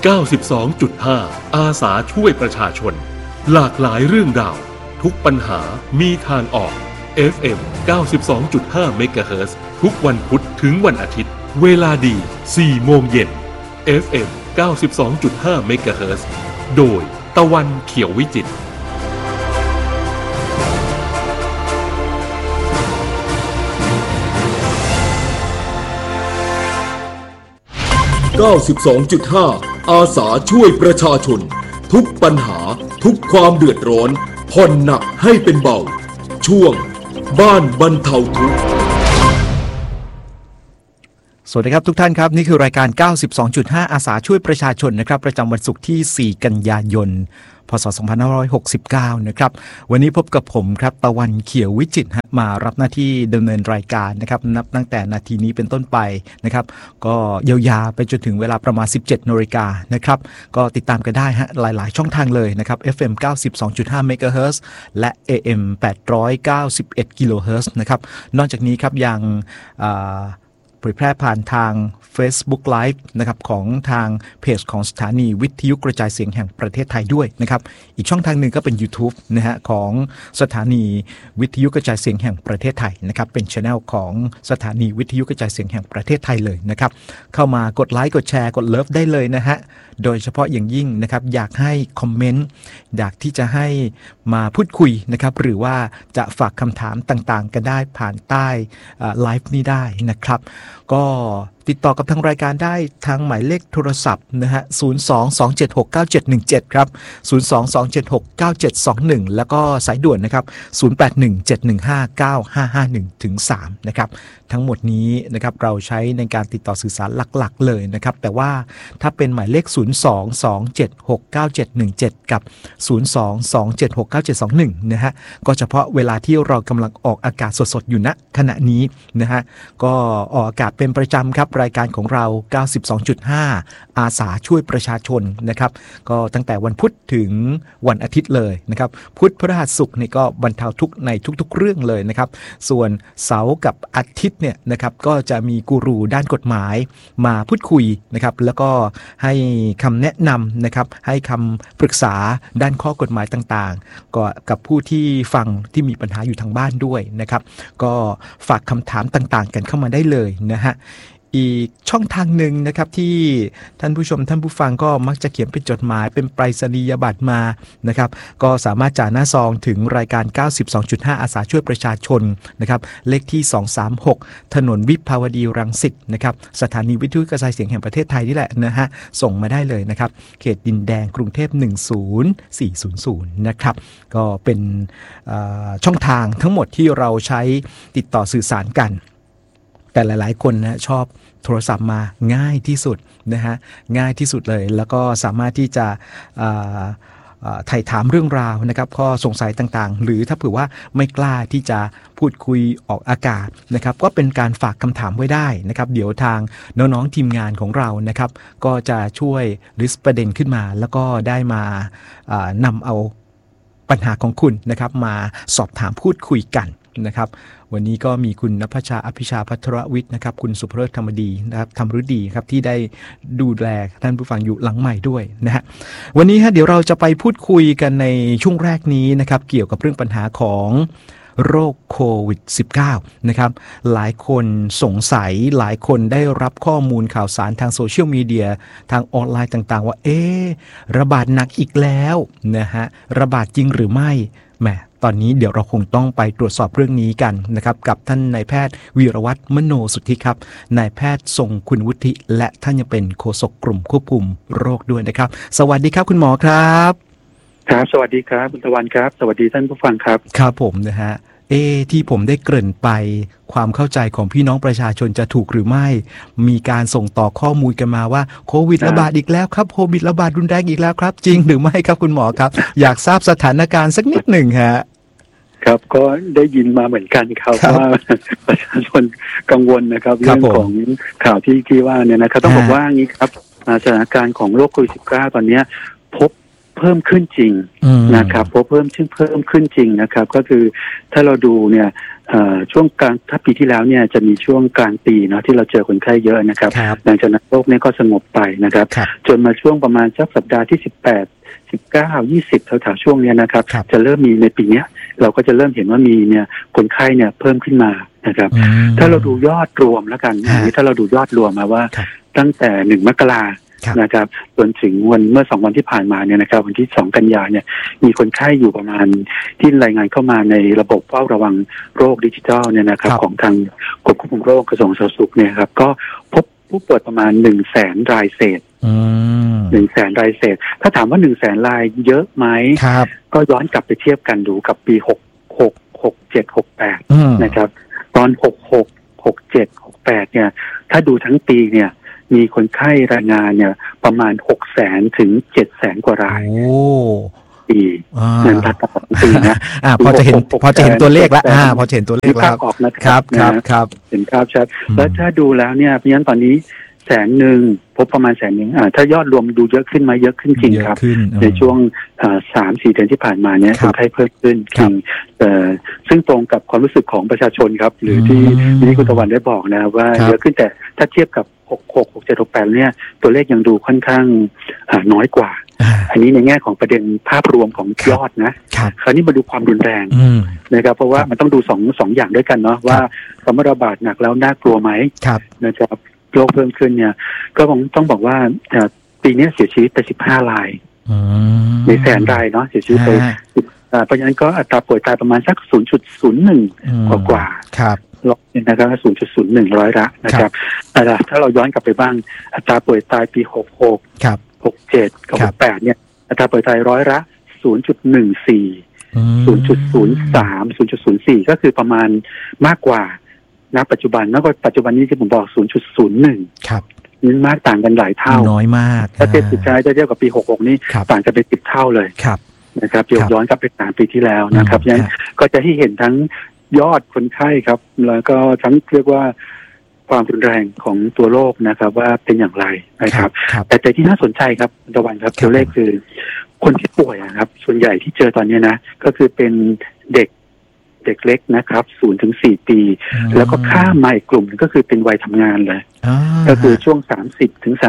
92.5 อาสาช่วยประชาชนหลากหลายเรื่องราวทุกปัญหามีทางออก FM 92.5 เมกะเฮิรตซ์ทุกวันพุธถึงวันอาทิตย์เวลาดี 4 โมงเย็น FM 92.5 เมกะเฮิรตซ์โดยตะวันเขียววิจิตร92.5 อาสาช่วยประชาชนทุกปัญหาทุกความเดือดร้อนผ่อนหนักให้เป็นเบาช่วงบ้านบรรเทาทุกข์สวัสดีครับทุกท่านครับนี่คือรายการ 92.5 อาสาช่วยประชาชนนะครับประจำวันศุกร์ที่ 4 กันยายนพ.ศ. 2569นะครับวันนี้พบกับผมครับตะวันเขียววิจิตรมารับหน้าที่ดำเนินรายการนะครับนับตั้งแต่นาทีนี้เป็นต้นไปนะครับก็ยาวๆไปจนถึงเวลาประมาณ 17:00 น.นะครับก็ติดตามกันได้ฮะหลายๆช่องทางเลยนะครับ FM 92.5 เมกะเฮิรตซ์และ AM 891 กิโลเฮิรตซ์นะครับนอกจากนี้ครับยังเผยแพร่ผ่านทาง Facebook Live นะครับของทางเพจของสถานีวิทยุกระจายเสียงแห่งประเทศไทยด้วยนะครับอีกช่องทางหนึ่งก็เป็น YouTube นะฮะของสถานีวิทยุกระจายเสียงแห่งประเทศไทยนะครับเป็น Channel ของสถานีวิทยุกระจายเสียงแห่งประเทศไทยเลยนะครับเข้ามากดไลค์กดแชร์กดเลิฟได้เลยนะฮะโดยเฉพาะอย่างยิ่งนะครับอยากให้คอมเมนต์อยากที่จะให้มาพูดคุยนะครับหรือว่าจะฝากคำถามต่างๆกันได้ผ่านใต้ไลฟ์นี้ได้นะครับก็ติดต่อกับทางรายการได้ทางหมายเลขโทรศัพท์นะฮะ02-276-9717ครับ02-276-9721แล้วก็สายด่วนนะครับ0817159551-3นะครับทั้งหมดนี้นะครับเราใช้ในการติดต่อสื่อสารหลักๆเลยนะครับแต่ว่าถ้าเป็นหมายเลข02-276-9717กับ02-276-9721นะฮะก็เฉพาะเวลาที่เรากำลังออกอากาศสดๆอยู่ณขณะนี้นะฮะก็ออกอากาศเป็นประจำครับรายการของเรา 92.5 อาสาช่วยประชาชนนะครับก็ตั้งแต่วันพุธถึงวันอาทิตย์เลยนะครับพุธพฤหัสศุกร์นี่ก็บรรเทาทุกข์ในทุกๆเรื่องเลยนะครับส่วนเสาร์กับอาทิตย์เนี่ยนะครับก็จะมีกูรูด้านกฎหมายมาพูดคุยนะครับแล้วก็ให้คำแนะนำนะครับให้คำปรึกษาด้านข้อกฎหมายต่างๆก็กับผู้ที่ฟังที่มีปัญหาอยู่ทางบ้านด้วยนะครับก็ฝากคำถามต่างๆกันเข้ามาได้เลยนะฮะอีกช่องทางหนึ่งนะครับที่ท่านผู้ชมท่านผู้ฟังก็มักจะเขียนเป็นจดหมายเป็นไปรษณียบัตรมานะครับก็สามารถจ่ายหน้าซองถึงรายการ 92.5 อาสาช่วยประชาชนนะครับเลขที่236ถนนวิภาวดีรังสิตนะครับสถานีวิทยุกระจายเสียงแห่งประเทศไทยนี่แหละนะฮะส่งมาได้เลยนะครับเขตดินแดงกรุงเทพ10400นะครับก็เป็นช่องทางทั้งหมดที่เราใช้ติดต่อสื่อสารกันแต่หลายๆคนนะชอบโทรศัพท์มาง่ายที่สุดนะฮะง่ายที่สุดเลยแล้วก็สามารถที่จะไถ่ถามเรื่องราวนะครับข้อสงสัยต่างๆหรือถ้าเผื่อว่าไม่กล้าที่จะพูดคุยออกอากาศนะครับก็เป็นการฝากคำถามไว้ได้นะครับเดี๋ยวทางน้องๆทีมงานของเรานะครับก็จะช่วยลิสต์ประเด็นขึ้นมาแล้วก็ได้มานำเอาปัญหาของคุณนะครับมาสอบถามพูดคุยกันนะครับวันนี้ก็มีคุณณภชาอภิชาภัทรวิทย์นะครับคุณสุภเริศธรรมดีนะครับธรรมฤดีครับที่ได้ดูแลท่านผู้ฟังอยู่หลังใหม่ด้วยนะฮะวันนี้เดี๋ยวเราจะไปพูดคุยกันในช่วงแรกนี้นะครับเกี่ยวกับเรื่องปัญหาของโรคโควิด -19 นะครับหลายคนสงสัยหลายคนได้รับข้อมูลข่าวสารทางโซเชียลมีเดียทางออนไลน์ต่างๆว่าระบาดหนักอีกแล้วนะฮะระบาดจริงหรือไม่แหมตอนนี้เดี๋ยวเราคงต้องไปตรวจสอบเรื่องนี้กันนะครับกับท่านนายแพทย์วีรวัฒน์มโนสุทธิครับนายแพทย์ทรงคุณวุฒิและท่านยังเป็นโฆษกกลุ่มควบคุมโรคด้วยนะครับสวัสดีครับคุณหมอครับครับสวัสดีครับคุณตะวันครับสวัสดีท่านผู้ฟังครับครับผมนะฮะที่ผมได้เกริ่นไปความเข้าใจของพี่น้องประชาชนจะถูกหรือไม่มีการส่งต่อข้อมูลกันมาว่าโควิดระบาดอีกแล้วครับโควิดระบาดรุนแรงอีกแล้วครับจริงหรือไม่ครับคุณหมอครับอยากทราบสถานการณ์สักนิดหนึ่งฮะครับก็ได้ยินมาเหมือนกันครับว่าประชาชนกังวลนะครับเรื่องของข่าวที่ว่าเนี่ยนะครับต้องบอกว่างี้ครับสถานการณ์ของโรคโควิด -19 ตอนนี้พบเพิ่มขึ้นจริงนะครับพบเพิ่มขึ้นจริงนะครับก็คือถ้าเราดูเนี่ยช่วงกลางถ้าปีที่แล้วเนี่ยจะมีช่วงกลางปีเนาะที่เราเจอคนไข้เยอะนะครับหลังจากนั้นโรคเนี่ยก็สงบไปนะครับจนมาช่วงประมาณสัปดาห์ที่18 19 20แถวๆช่วงนี้นะครับจะเริ่มมีในปีนี้เราก็จะเริ่มเห็นว่ามีเนี่ยคนไข้เนี่ยเพิ่มขึ้นมานะครับถ้าเราดูยอดรวมแล้วกันอันนี้ถ้าเราดูยอดรวมมาว่าตั้งแต่1 มกรานะครับจนถึงวันเมื่อ2 วันที่ผ่านมาเนี่ยนะครับวันที่2 กันยายนเนี่ยมีคนไข้อยู่ประมาณที่รายงานเข้ามาในระบบเฝ้าระวังโรคดิจิทัลเนี่ยนะครับของทางกรมควบคุมโรคกระทรวงสาธารณสุขเนี่ยครับก็พบผู้ป่วยประมาณ 100,000 รายเศษ100,000 รายเศษถ้าถามว่า 100,000 รายเยอะไหมก็ย้อนกลับไปเทียบกันดูกับปี66 67 68นะครับตอน66 67 68เนี่ยถ้าดูทั้งปีเนี่ยมีคนไข้รายงานเนี่ยประมาณ 600,000 ถึง 700,000 กว่ารายปีนั่นถัดต่อปีนะพอจะเห็นตัวเลขแล้วพอจะเห็นตัวเลขแล้วออกนะครับเห็นภาพชัดแล้วถ้าดูแล้วเนี่ยเพราะฉะนั้นตอนนี้100,000พบประมาณ100,000ถ้ายอดรวมดูเยอะขึ้นไหมเยอะขึ้นจริงครับในช่วง3-4 เดือนที่ผ่านมาเนี่ยคนไข้เพิ่มขึ้นจริงซึ่งตรงกับความรู้สึกของประชาชนครับหรือที่คุณตะวันได้บอกนะว่าเยอะขึ้นแต่ถ้าเทียบกับ66 67 68เนี่ยตัวเลขยังดูค่อนข้างน้อยกว่าอันนี้ในแง่ของประเด็นภาพรวมของยอดนะคราวนี้มาดูความรุนแรงนะครับเพราะว่ามันต้องดูสองอย่างด้วยกันเนาะว่าคำว่าระบาดหนักแล้วน่ากลัวไหมนะครับโรคเพิ่มขึ้นเนี่ยก็ผมต้องบอกว่าปีนี้เสียชีวิตไป15 รายใน100,000 รายเนาะเสียชีวิตไปเพราะฉะนั้นก็อัตราป่วยตายประมาณสัก 0.01 กว่าลดนะครับ 0.01 ร้อยละนะครับถ้าเราย้อนกลับไปบ้างอัตราป่วยตายปี66 67 กับ68เนี่ยอัตราป่วยตายร้อยละ 0.14 0.03 0.04 ก็คือประมาณมากกว่าณปัจจุบันแล้วก็ปัจจุบันนี้ที่ผมบอก 0.01 ครับนี่มากต่างกันหลายเท่าน้อยมากถ้าเทียบเทียบกับปี66นี่ต่างกันเป็น10 เท่าเลยนะครับย้อนกลับไป3 ปีที่แล้วนะครับฉะนั้นก็จะให้เห็นทั้งยอดคนไข้ครับแล้วก็ทั้งเรียกว่าความรุนแรงของตัวโรคนะครับว่าเป็นอย่างไรนะครับแต่ที่น่าสนใจครับตะวันครับตัวเลขคือคนที่ป่วยครับส่วนใหญ่ที่เจอตอนนี้นะก็คือเป็นเด็กเล็กนะครับ0 ถึง 4 ปีแล้วก็ข้ามมาอีกกลุ่มก็คือเป็นวัยทำงานเลยก็คือช่วง30 ถึง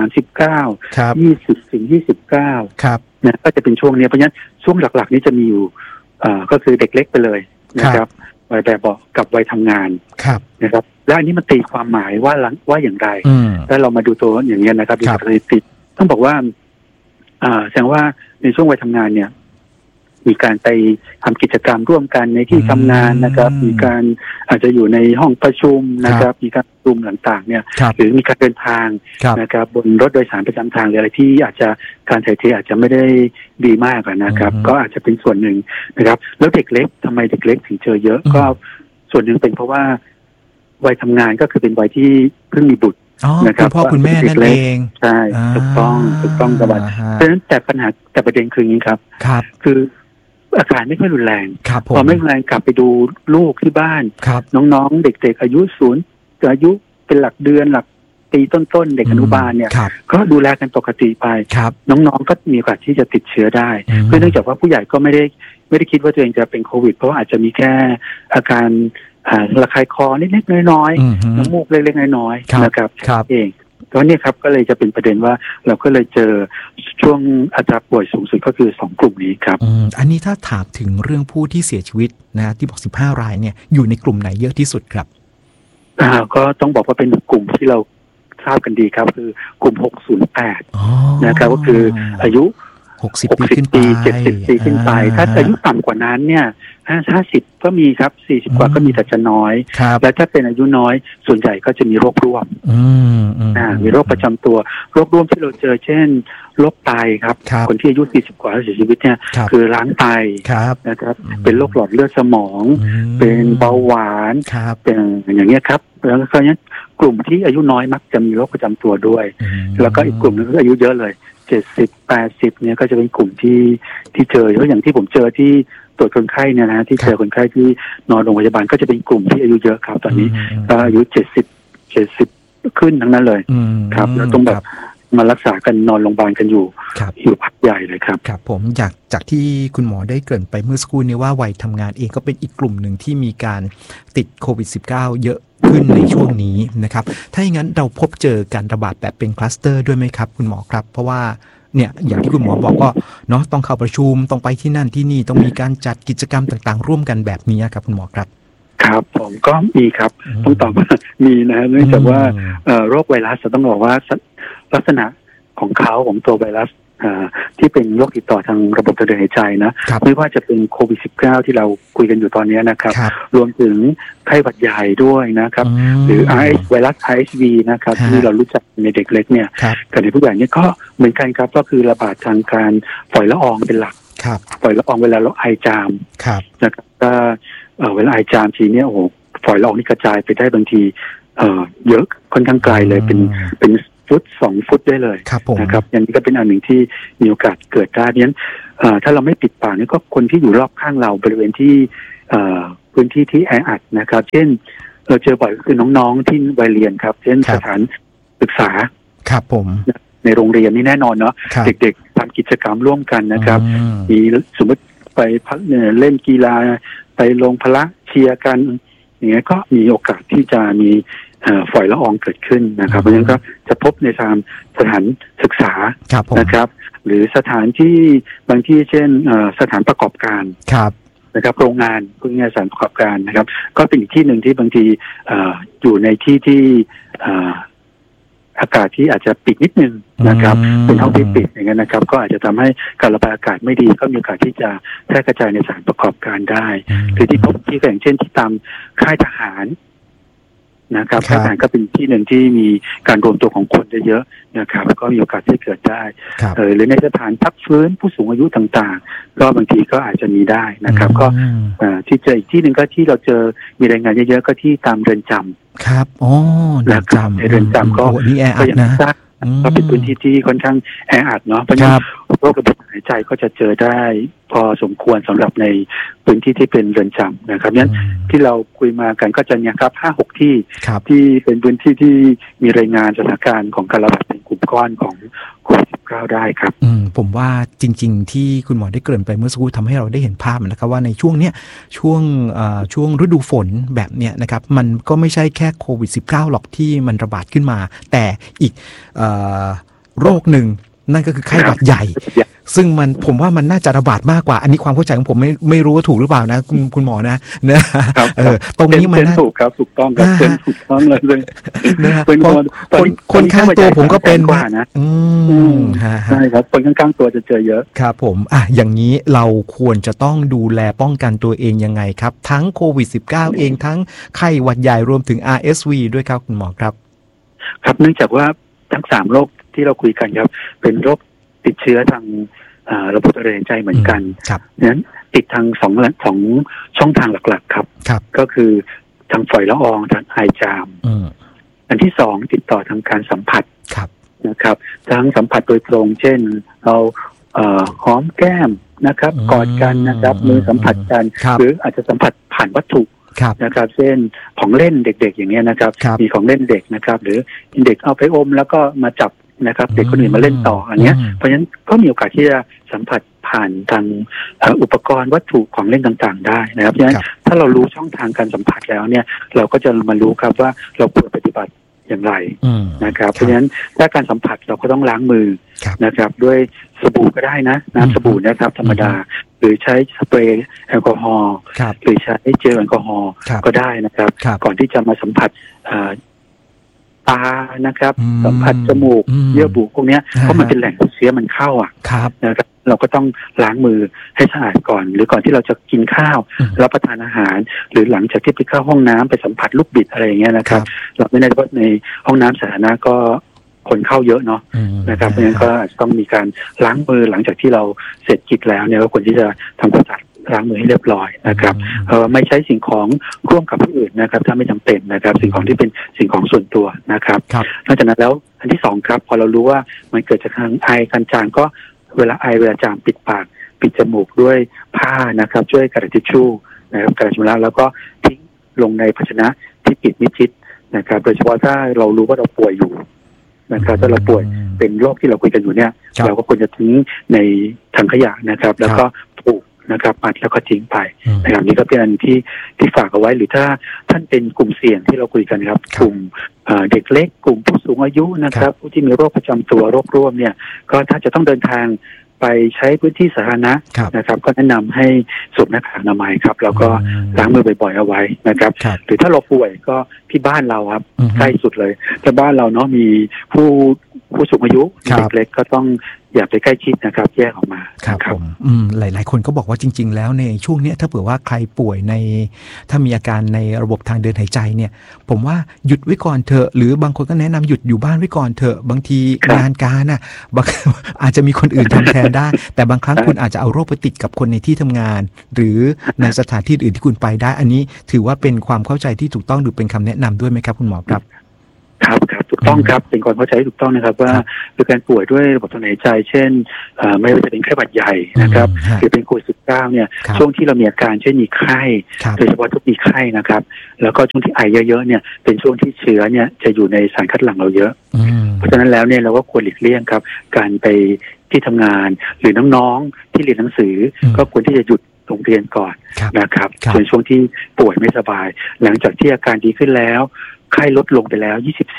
39 20 ถึง 29นะก็จะเป็นช่วงนี้เพราะฉะนั้นช่วงหลักๆนี้จะมีอยู่ก็คือเด็กเล็กไปเลยนะครับวัยแบบบอกกับวัยทำงานนะครับและอันนี้มันตีความหมายว่าอย่างไรแล้วเรามาดูตัวอย่างนี้นะครับดูสถิติต้องบอกว่าแสดงว่าในช่วงวัยทำงานเนี่ยมีการไปทำกิจกรรมร่วมกันในที่ทำงานนะครับมีการอาจจะอยู่ในห้องประชุมนะครับมีการประชุมต่างๆเนี่ยหรือมีการเดินทางนะครับบนรถโดยสารประจำทางหรืออะไรที่อาจจะการถ่ายเทอาจจะไม่ได้ดีมากนะครับก็อาจจะเป็นส่วนหนึ่งนะครับแล้วเด็กเล็กทำไมเด็กเล็กถึงเจอเยอะก็ส่วนหนึ่งเป็นเพราะว่าวัยทำงานก็คือเป็นวัยที่เพิ่งมีบุตรนะครับพ่อคุณแม่นั่นเองใช่ถูกต้องสบายเพราะฉะนั้นแต่ประเด็นคืออย่างนี้ครับคืออาการไม่ค่อยรุนแรงพอไม่รุนแรงกลับไปดูลูกที่บ้านน้องๆเด็กๆอายุอายุเป็นหลักเดือนหลักปีต้นๆเด็กอนุบาลเนี่ยก็ดูแลกันปกติไปน้องๆก็มีโอกาสที่จะติดเชื้อได้เนื่องจากว่าผู้ใหญ่ก็ไม่ได้คิดว่าตัวเองจะเป็นโควิดเพราะว่าอาจจะมีแค่อาการระคายคอเล็กๆน้อยๆน้ำมูกเล็กๆน้อยๆนะครับเองก็เนี่ยครับก็เลยจะเป็นประเด็นว่าเราก็เลยเจอช่วงอัตราป่วยสูงสุดก็คือ2 กลุ่มนี้ครับอันนี้ถ้าถามถึงเรื่องผู้ที่เสียชีวิตนะที่บอก15 รายเนี่ยอยู่ในกลุ่มไหนเยอะที่สุดครับก็ต้องบอกว่าเป็นกลุ่มที่เราทราบกันดีครับคือกลุ่ม608นะครับก็คืออายุ 60 ปีขึ้นไป 70 ปีขึ้นไปถ้าอายุต่ำกว่านั้นเนี่ย50ก็มีครับ40กว่าก็มีแต่จะน้อยแล้วถ้าเป็นอายุน้อยส่วนใหญ่ก็จะมีโรคร่วมมีโรคประจำตัวโรคร่วมที่เราเจอเช่นโรคไตครับคนที่อายุ40กว่าเสียชีวิตเนี่ยคือล้างไตนะครับเป็นโรคหลอดเลือดสมองเป็นเบาหวานเป็นอย่างเงี้ยครับแล้วก็เนี้ยกลุ่มที่อายุน้อยมักจะมีโรคประจำตัวด้วยแล้วก็อีกกลุ่มนึงก็อายุเยอะเลย70-80เนี่ยก็จะเป็นกลุ่มที่เจอเพราะอย่างที่ผมเจอที่ตรวจคนไข้เนี่ยนะที่เจอคนไข้ที่นอนโรงพยาบาลก็จะเป็นกลุ่มที่อายุเยอะครับตอนนี้ก็อายุ70ขึ้นทั้งนั้นเลยครับแล้วต้องแบบมารักษากันนอนโรงพยาบาลกันอยู่พักใหญ่เลยครับครับผมจากที่คุณหมอได้เกริ่นไปเมื่อสักครู่นี้ว่าวัยทำงานเองก็เป็นอีกกลุ่มหนึ่งที่มีการติดโควิด -19 เยอะขึ้นในช่วงนี้นะครับถ้าอย่างนั้นเราพบเจอการระบาดแบบเป็นคลัสเตอร์ด้วยไหมครับคุณหมอครับเพราะว่าเนี่ยอย่างที่คุณหมอบอกก็เนาะต้องเข้าประชุมต้องไปที่นั่นที่นี่ต้องมีการจัดกิจกรรมต่างๆร่วมกันแบบนี้ครับคุณหมอครับครับผมก็มีครับต้องตอบว่ามีนะเนื่องจากว่าโรคไวรัสจะต้องบอกว่าลักษณะของตัวไวรัสที่เป็นโรคติดต่อทางระบบทางเดินหายใจนะไม่ว่าจะเป็นโควิด -19 ที่เราคุยกันอยู่ตอนนี้นะครับรวมถึงไข้หวัดใหญ่ด้วยนะครับหรือไวรัส RSV นะครับที่เรารู้จักในเด็กเล็กเนี่ยกับในผู้ใหญ่เนี่ยก็เหมือนกันครับก็คือระบาดทางการฝอยละอองเป็นหลักฝอยละอองเวลาเราไอจามนะครับก็เวลาไอจามทีเนี่ยโอ้โหฝอยละอองนี่กระจายไปได้บางทีเยอะค่อนข้างไกลเลยเป็นฟุต2 ฟุตได้เลยนะครับอย่างนี้ก็เป็นอันหนึ่งที่มีโอกาสเกิดได้เพราะฉะนั้นถ้าเราไม่ปิดปากนี่ก็คนที่อยู่รอบข้างเราบริเวณที่พื้นที่ที่แออัดนะครับเช่นเราเจอบ่อยก็คือน้องๆที่วัยเรียนครับเช่นสถานศึกษาครับผมในโรงเรียนนี่แน่นอนเนาะเด็กๆทำกิจกรรมร่วมกันนะครับมีสมมติไปพักเล่นกีฬาไปลงพละเชียร์กันอย่างเงี้ยก็มีโอกาสที่จะมีฝอยละอองเกิดขึ้นนะครับเพราะฉะนั้นก็จะพบในทางสถานศึกษานะครับหรือสถานที่บางที่เช่นสถานประกอบการนะครับโรงงานพวกนี้สถานประกอบการนะครับก็เป็นอีกที่หนึ่งที่บางทีอยู่ในที่ที่อากาศที่อาจจะปิดนิดนึงนะครับเป็นห้องที่ปิดอย่างเงี้ยนะครับก็อาจจะทำให้การระบายอากาศไม่ดีก็มีโอกาสที่จะแพร่กระจายในสถานประกอบการได้หรือที่พบที่อย่างเช่นที่ตามค่ายทหารนะครับค่ายทหารก็เป็นที่หนึ่งที่มีการรวมตัวของคนเยอะๆนะครับก็มีโอกาสที่เกิดได้หรือในสถานพักฟื้นผู้สูงอายุต่างๆก็บางทีก็อาจจะมีได้นะครับก็ที่เจออีกที่หนึ่งก็ที่เราเจอมีรายงานเยอะๆก็ที่ตามเรือนจำครับอ๋อเรือนจำในเรือนจำก็นี่แออัดนะก็เป็นพื้นที่ที่ค่อนข้างแออัดเนาะเพราะฉะนั้นโรคระบบหายใจก็จะเจอได้พอสมควรสำหรับในพื้นที่ที่เป็นเรือนจำนะครับนั้นที่เราคุยมากันก็จะเนี่ยครับ 5-6 ที่เป็นพื้นที่ที่มีรายงานสถานการณ์ของการระบาดเป็นกลุ่มก้อนของโควิด -19 ได้ครับผมว่าจริงๆที่คุณหมอได้เกริ่นไปเมื่อสักครู่ทำให้เราได้เห็นภาพนะครับว่าในช่วงเนี้ยช่วงฤดูฝนแบบเนี้ยนะครับมันก็ไม่ใช่แค่โควิด -19 หรอกที่มันระบาดขึ้นมาแต่อีกโรคหนึ่งนั่นก็คือไข้หวัดใหญ่ซึ่งผมว่ามันน่าจะระบาดมากกว่าอันนี้ความเข้าใจของผมไม่รู้ว่าถูกหรือเปล่านะคุณหมอนะตรงนี้มันถูกครับถูกต้องครับเป็นถูกต้องเลยเป็นคนข้างตัวผมก็เป็นนะใช่ครับคนข้างๆตัวจะเจอเยอะครับผมอย่างนี้เราควรจะต้องดูแลป้องกันตัวเองยังไงครับทั้งโควิด -19 เองทั้งไข้หวัดใหญ่รวมถึง RSV ด้วยครับคุณหมอครับครับเนื่องจากว่าทั้ง3โรคที่เราคุยกันครับเป็นโรคติดเชื้อทางระบบทางเดินหายใจเหมือนกันนั้นติดทางสองช่องทางหลักๆครับก็คือทางฝอยละอองทางไอจามอันที่2ติดต่อทางการสัมผัสนะครับทั้งสัมผัสโดยตรงเช่นเราหอมแก้มนะครับกอดกันนะครับมือสัมผัสกันหรืออาจจะสัมผัสผ่านวัตถุนะครับเช่นของเล่นเด็กๆอย่างเงี้ยนะครับมีของเล่นเด็กนะครับหรือเด็กเอาไปอมแล้วก็มาจับนะครับเด็กคนอื่นมาเล่นต่ออันเนี้ยเพราะฉะนั้นก็มีโอกาสที่จะสัมผัสผ่านทางอุปกรณ์วัตถุของเล่นต่างๆได้นะครับเพราะฉะนั้นถ้าเรารู้ช่องทางการสัมผัสแล้วเนี่ยเราก็จะมารู้ครับว่าเราควรปฏิบัติอย่างไรนะครับเพราะฉะนั้นถ้าการสัมผัสเราก็ต้องล้างมือนะครับด้วยสบู่ก็ได้นะน้ำสบู่นะครับธรรมดาหรือใช้สเปรย์แอลกอฮอล์หรือใช้เจลแอลกอฮอล์ก็ได้นะครับก่อนที่จะมาสัมผัสตานะครับสัมผัสจมูกเยื่อบุพวกนี้เพราะมันเป็นแหล่งเชื้อมันเข้านะครับเราก็ต้องล้างมือให้สะอาดก่อนหรือก่อนที่เราจะกินข้าวรับประทานอาหารหรือหลังจากที่ไปเข้าห้องน้ำไปสัมผัสลูกบิดอะไรอย่างเงี้ยนะครับเราไม่ได้ว่าในห้องน้ำสาธารณะก็คนเข้าเยอะเนาะนะครับเพราะฉะนั้นก็ต้องมีการล้างมือหลังจากที่เราเสร็จกิจแล้วเนี่ยก็ควรที่จะทำความสะอาดล้างมือให้เรียบร้อยนะครับไม่ใช้สิ่งของร่วมกับผู้อื่นนะครับถ้าไม่จำเป็นนะครับสิ่งของที่เป็นสิ่งของส่วนตัวนะครับนอกจากนั้นแล้วอันที่2ครับพอเรารู้ว่ามันเกิดจากทางไอการจามก็เวลาไอเวลาจามปิดปากปิดจมูกด้วยผ้านะครับช่วยกระดาษทิชชู่นะครับกระดาษชำระแล้วก็ทิ้งลงในภาชนะที่ปิดมิดชิดนะครับโดยเฉพาะถ้าเรารู้ว่าเราป่วยอยู่นะครับถ้าเราป่วยเป็นโรคที่เราคุยกันอยู่เนี่ยเราก็ควรจะทิ้งในถังขยะนะครับแล้วก็ถูกนะครับมัดแล้วก็ทิ้งไปนะครับนี่ก็เป็นอันที่ฝากเอาไว้หรือถ้าท่านเป็นกลุ่มเสี่ยงที่เราคุยกันครับกลุ่มเด็กเล็กกลุ่มผู้สูงอายุนะครับผู้ที่มีโรคประจำตัวโรคร่วมเนี่ยก็ถ้าจะต้องเดินทางไปใช้พื้นที่สาธารณะนะครับก็แนะนำให้สวมหน้ากากอนามัยครับแล้วก็ล้างมือบ่อยๆเอาไว้นะครับหรือถ้าเราป่วยก็ที่บ้านเราครับใกล้สุดเลยถ้าบ้านเราเนาะมีผู้สูงอายุเด็กเล็กก็ต้องอย่าไปใกล้ชิดนะครับแยกออกมาครับผมหลายๆคนก็บอกว่าจริงๆแล้วในช่วงนี้ถ้าเผื่อว่าใครป่วยถ้ามีอาการในระบบทางเดินหายใจเนี่ยผมว่าหยุดไว้ก่อนเถอะหรือบางคนก็แนะนำหยุดอยู่บ้านไว้ก่อนเถอะบางทีงานการน่ะอาจจะมีคนอื่นทำแทนได้แต่บางครั้งคุณอาจจะเอาโรคไปติดกับคนในที่ทำงานหรือในสถานที่อื่นที่คุณไปได้อันนี้ถือว่าเป็นความเข้าใจที่ถูกต้องหรือเป็นคำแนะนำด้วยไหมครับคุณหมอครับครับถูกต้องครับเป็นความเข้าใจถูกต้องนะครับว่าคือการป่วยด้วยระบบทางเดินหายใจเช่นไม่ว่าจะเป็นไข้หวัดใหญ่นะครับหรือเป็นโควิด-19เนี่ยช่วงที่เรามีอาการเช่นมีไข้โดยเฉพาะทุกมีไข้นะครับแล้วก็ช่วงที่ไอเยอะๆเนี่ยเป็นช่วงที่เชื้อเนี่ยจะอยู่ในสารคัดหลั่งเราเยอะเพราะฉะนั้นแล้วเนี่ยเราก็ควรหลีกเลี่ยงครับการไปที่ทำงานหรือน้องๆที่เรียนหนังสือก็ควรที่จะหยุดโรงเรียนก่อนนะครับในช่วงที่ป่วยไม่สบายหลังจากที่อาการดีขึ้นแล้วไข้ลดลงไปแล้ว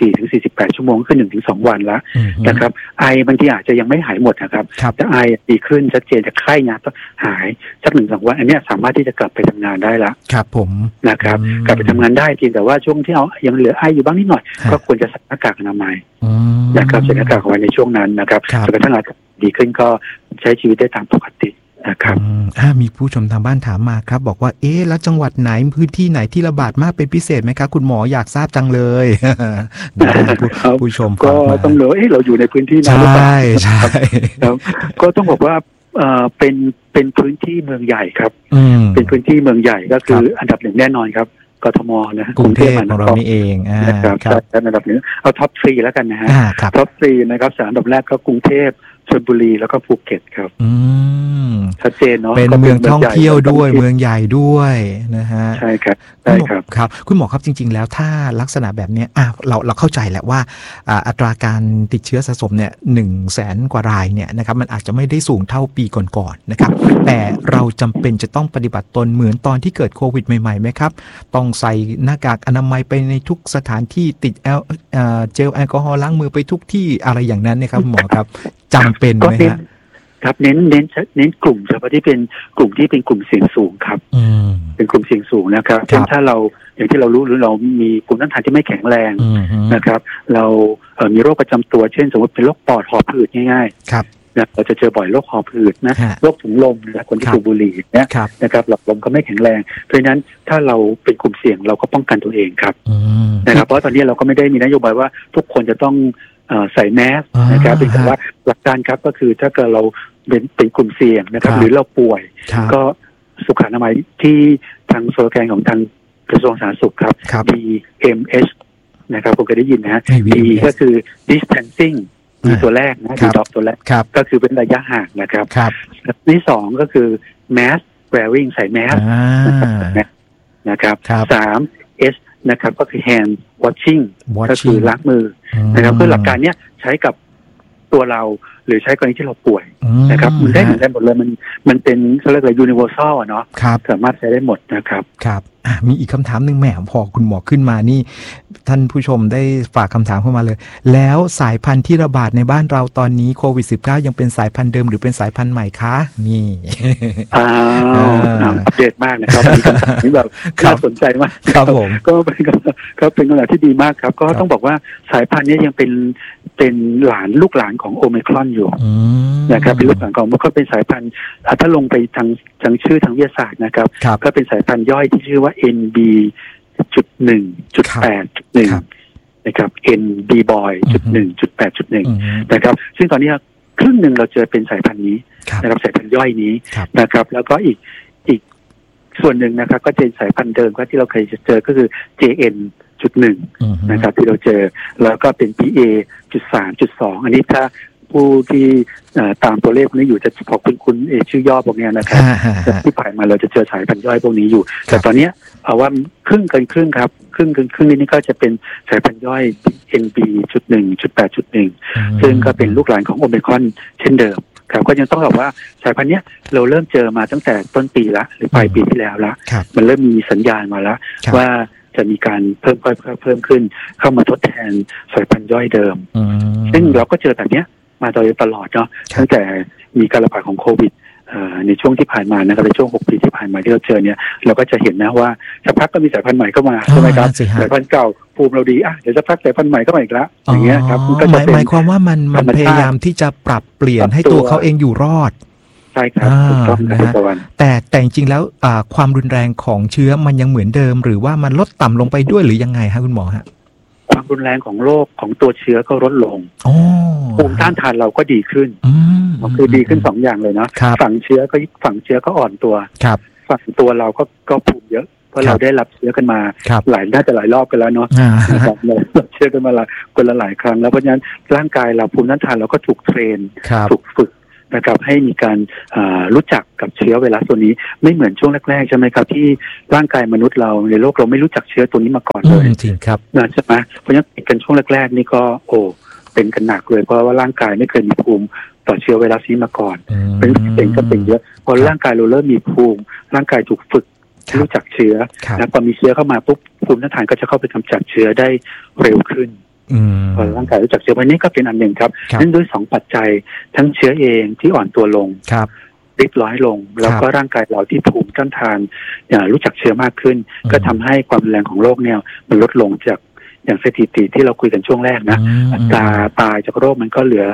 24-48 ชั่วโมงขึ้น 1-2 วันแล้วนะครับไอบางทีอาจจะยังไม่หายหมดนะครับแต่ไอดีขึ้นชัดเจนแต่ไข้เนี่ยต้องหายสัก 1-2 วันอันนี้สามารถที่จะกลับไปทำงานได้ละครับผมนะครับกลับไปทำงานได้เพียงแต่ว่าช่วงที่ยังเหลือไออยู่บ้างนิดหน่อยก็ควรจะใส่หน้ากากอนามัยนะครับใส่หน้ากากเอาไว้ในช่วงนั้นนะครับจนกระทั่งอาการดีขึ้นก็ใช้ชีวิตได้ตามปกตินะครับมีผู้ชมทางบ้านถามมาครับบอกว่าแล้วจังหวัดไหนพื้นที่ไหนที่ระบาดมากเป็นพิเศษไหมครับคุณหมออยากทราบจังเลยผู้ชมก็ต้องเลยเราอยู่ในพื้นที่นั้นหรือเปล่าใช่ก็ต้องบอกว่าเป็นพื้นที่เมืองใหญ่ครับเป็นพื้นที่เมืองใหญ่ก็คืออันดับหนึ่งแน่นอนครับกทมนะกรุงเทพของเรานี่เองนะครับอันดับหนึ่งเอาท็อป3แล้วกันนะฮะท็อป3นะครับ3อันดับแรกก็กรุงเทพชลบุรีแล้วก็ภูเก็ตครับชัดเจนเนาะเป็นเมืองท่องเที่ยวด้วยเมืองใหญ่ด้วยนะฮะใช่ครับใช่ครับครับคุณหมอครับจริงๆแล้วถ้าลักษณะแบบนี้เราเข้าใจแหละว่าอัตราการติดเชื้อสะสมเนี่ย100,000 กว่ารายเนี่ยนะครับมันอาจจะไม่ได้สูงเท่าปีก่อนๆนะครับแต่เราจำเป็นจะต้องปฏิบัติตนเหมือนตอนที่เกิดโควิดใหม่ๆไหมครับต้องใส่หน้ากากอนามัยไปในทุกสถานที่ติดเจลแอลกอฮอล์ล้างมือไปทุกที่อะไรอย่างนั้นนะครับหมอครับจำเป็นไหมฮะครับเน้นกลุ่มเฉพาะที่เป็นกลุ่มที่เป็นกลุ่มเสี่ยงสูงครับเป็นกลุ่มเสี่ยงสูงนะครับเช่นถ้าเราอย่างที่เรารู้หรือเรามีภูมิต้านทานที่ไม่แข็งแรงนะครับเรามีโรคประจำตัวเช่นสมมติเป็นโรคปอดหอบหืดง่ายๆครับเราจะเจอบ่อยโรคหอบหืดนะโรคถุงลมนะคนที่สูบบุหรี่เนี่ยนะครับหลอดลมก็ไม่แข็งแรงเพราะฉะนั้นถ้าเราเป็นกลุ่มเสี่ยงเราก็ป้องกันตัวเองครับนะครับเพราะตอนนี้เราก็ไม่ได้มีนโยบายว่าทุกคนจะต้องใส่แมสนะครับเป็นแต่ว่าหลักการครับก็คือถ้าเกิดเราเป็นกลุ่มเสี่ยงนะครับหรือเราป่วยก็สุขอนามัยที่ทางโซโลแกนของทางกระทรวงสาธารณสุขครับ DMH นะครับผมเคยได้ยินนะฮะ D ก็คือ distancing มีตัวแรกนะดีด็อกตัวแรกก็คือเป็นระยะห่างนะครับที่สองก็คือ mask wearing ใส่แมสนะครับ3 S นะครับก็คือ hand washing ก็คือล้างมือนะครับคือหลักการเนี้ยใช้กับตัวเราหรือใช้กรณีที่เราป่วยนะครับมันได้เหมือนกันหมดเลยมันเป็นเขาเรียกว่า universal เนาะสามารถใช้ได้หมดนะครับครับมีอีกคำถามหนึ่งแหมพอคุณหมอขึ้นมานี่ท่านผู้ชมได้ฝากคำถามเข้ามาเลยแล้วสายพันธุ์ที่ระบาดในบ้านเราตอนนี้โควิด-19 ยังเป็นสายพันธุ์เดิมหรือเป็นสายพันธุ์ใหม่คะนี่อัปเดตมากนะครับมีคำถามที่แบบน่าสนใจมากครับผมก็เป็นคำถามที่ดีมากครับก็ต้องบอกว่าสายพันธุ์นี้ยังเป็นลูกหลานของโอไมครอนอยู่นะครับเป็นลูกหลานของมันก็เป็นสายพันธุ์ถ้าลงไปทางชื่อทางวิทยาศาสตร์นะครับก็เป็นสายพันธุ์ย่อยที่ชื่อว่า NB.1.8.1 นะครับ NB boy 1.8.1 นะครับซึ่งตอนนี้ครึ่งหนึ่งเราเจอเป็นสายพันธุ์นี้นะครับสายพันธุ์ย่อยนี้นะครับแล้วก็อีกส่วนหนึ่งนะครับก็เป็นสายพันธุ์เดิมที่เราเคยเจอก็คือ JN.1 นะครับที่เราเจอแล้วก็เป็น PA.3.2 อันนี้ถ้าผู้ที่ตามตัวเลขพวกนี้อยู่จะพอคุณชื่อย่อพวกนี้นะครับที่ผ่านมาเราจะเจอสายพันธุ์ย่อยพวกนี้อยู่แต่ตอนนี้เอาว่าครึ่งเกินครึ่งครับครึ่งนี้ก็จะเป็นสายพันธุ์ย่อย NB.1.8.1 ซึ่งก็เป็นลูกหลานของโอไมครอนเช่นเดิมครับก็ยังต้องบอกว่าสายพันธุ์นี้เราเริ่มเจอมาตั้งแต่ต้นปีละหรือปลายปีที่แล้วละมันเริ่มมีสัญญาณมาแล้วว่าจะมีการเพิ่มขึ้นเข้ามาทดแทนสายพันธุ์ย่อยเดิมซึ่งเราก็เจอแบบนี้มาโดยตลอดเนาะตั้งแต่มีการระบาดของโควิดในช่วงที่ผ่านมานะครับในช่วง6 ปีที่ผ่านมาที่เราเจอเนี่ยเราก็จะเห็นนะว่าสักพักก็มีสายพันธุ์ใหม่เข้ามาใช่ไหมครับสายพันธุ์เก่าภูมิเราดีเดี๋ยวสักพักสายพันธุ์ใหม่เข้ามาอีกแล้วอย่างเงี้ยครับก็จะหมายความว่ามันพยายามที่จะปรับเปลี่ยนให้ตัวเขาเองอยู่รอดใช่ครับถูกต้องครับแต่จริงๆแล้วความรุนแรงของเชื้อมันยังเหมือนเดิมหรือว่ามันลดต่ำลงไปด้วยหรือยังไงฮะคุณหมอฮะความรุนแรงของโรคของตัวเชื้อก็ลดลงภูมิต้านทานเราก็ดีขึ้นคือดีขึ้น2อย่างเลยเนาะฝั่งเชื้อก็อ่อนตัวฝั่งตัวเราก็ภูมิเยอะเพราะเราได้รับเชื้อกันมาน่าจะหลายรอบกันแล้วเนาะนะครับเรารับเชื้อกันมาคนละหลายครั้งแล้วเพราะฉะนั้นร่างกายเราภูมิต้านทานเราก็ถูกเทรนถูกฝึกนะครับให้มีการรู้จักกับเชื้อไวรัสตัวนี้ไม่เหมือนช่วงแรกๆใช่ไหมครับที่ร่างกายมนุษย์เราในโลกเราไม่รู้จักเชื้อตัวนี้มาก่อนเลยจริงครับใช่ไหมเพราะฉะนั้นติดกันช่วงแรกๆนี่ก็เป็นกันหนักเลยเพราะว่าร่างกายไม่เคยมีภูมิต่อเชื้อไวรัสนี้มาก่อนเป็นก็เป็นเยอะพอร่างกายเราเริ่มมีภูมิร่างกายถูกฝึกรู้จักเชื้อแล้วพอมีเชื้อเข้ามาปุ๊บภูมิต้านทานก็จะเข้าไปกำจัดเชื้อได้เร็วขึ้นพอร่างกายรู้จักเชื้อวันนี้ก็เป็นอันหนึ่งครับนั่นด้วย2 ปัจจัยทั้งเชื้อเองที่อ่อนตัวลงริดร้อยลงแล้วก็ร่างกายเราที่ภูมิต้านทานรู้จักเชื้อมากขึ้นก็ทำให้ความรุนแรงของโรคเนี่ยมันลดลงจากอย่างสถิติที่เราคุยกันช่วงแรกนะอัตราตายจากโรคมันก็เหลือ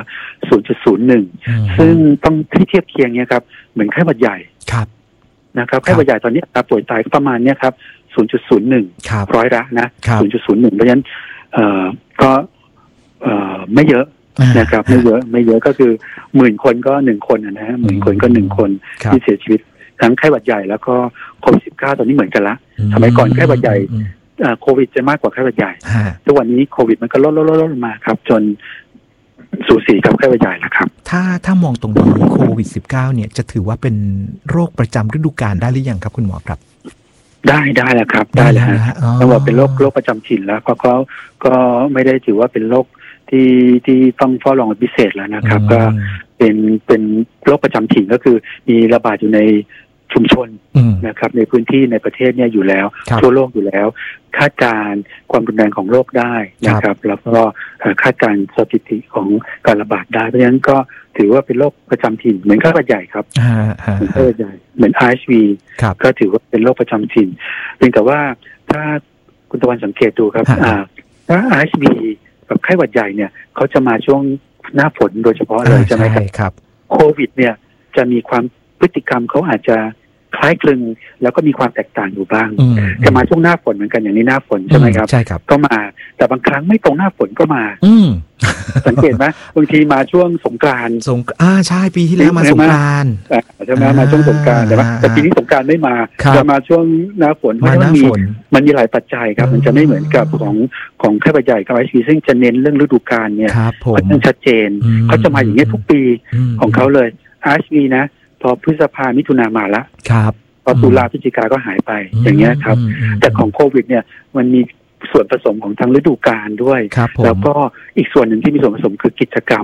0.01 ซึ่งต้องที่เทียบเคียงเนี่ยครับเหมือนไข้หวัดใหญ่นะครับไข้หวัดใหญ่ตอนนี้อัตราป่วยตายประมาณเนี่ยครับ 0.01 ร้อยละนะ 0.01 เพราะฉะนั้นก็ไม่เยอะนะครับไม่เยอะก็คือ10,000 คนก็1 คนนะฮะ10,000 คนก็1 คนที่เสียชีวิตทั้งไข้หวัดใหญ่แล้วก็โควิด -19 ตอนนี้เหมือนกันละสมัยก่อนไข้หวัดใหญ่โควิดจะมากกว่าไข้หวัดใหญ่ทุกวันนี้โควิดมันก็ลดมาครับจนสูสีกับไข้หวัดใหญ่แล้วครับถ้ามองตรงนี้โควิด -19 เนี่ยจะถือว่าเป็นโรคประจำฤดูกาลได้หรือยังครับคุณหมอครับได้แล้วครับได้แล้วต้องบอกเป็นโรคประจำถิ่นแล้วก็ไม่ได้ถือว่าเป็นโรคที่ต้องเฝ้าระวังพิเศษแล้วนะครับก็เป็นโรคประจำถิ่นก็คือมีระบาดอยู่ในชุมชนนะครับในพื้นที่ในประเทศเนี่ยอยู่แล้วทั่วโลกอยู่แล้วคาดการณ์ความรุนแรงของโรคได้นะครับแล้วก็คาดการณ์สถิติของการระบาดได้เพราะฉะนั้นก็ถือว่าเป็นโรคประจำถิ่นเหมือนไข้หวัดใหญ่ครับเหมือนไข้หวัดใหญ่เหมือน RSV ก็ถือว่าเป็นโรคประจำถิ่นเพียงแต่ว่าถ้าคุณตะวันสังเกตดูครับถ้า RSV กับไข้หวัดใหญ่เนี่ยเขาจะมาช่วงหน้าฝนโดยเฉพาะเลยใช่ไหมครับโควิดเนี่ยจะมีความพฤติกรรมเขาอาจจะคล้ายคลึงแล้วก็มีความแตกต่างอยู่บ้างจะมาช่วงหน้าฝนเหมือนกันอย่างนี้หน้าฝนใช่ไหมครับใช่ครับก็มาแต่บางครั้งไม่ตรงหน้าฝนก็มาสังเกตไหมบางทีมาช่วงสงกรานต์ใช่ปีที่แล้วมาสงกรานต์ใช่ไหมมาช่วงสงกรานต์แต่ปีนี้สงกรานต์ไม่มาจะมาช่วงหน้าฝนเพราะมันมีหลายปัจจัยครับมันจะไม่เหมือนกับของไข้หวัดใหญ่กับRSVซึ่งจะเน้นเรื่องฤดูกาลเนี่ยค่อนข้างชัดเจนเขาจะมาอย่างนี้ทุกปีของเขาเลยRSVนะพอพฤษภามิถุนามาละพอตุลาพฤศจิกาก็หายไปอย่างเงี้ยครับแต่ของโควิดเนี่ยมันมีส่วนผสมของทางฤดูกาลด้วยแล้วก็อีกส่วนหนึ่งที่มีส่วนผสมคือกิจกรรม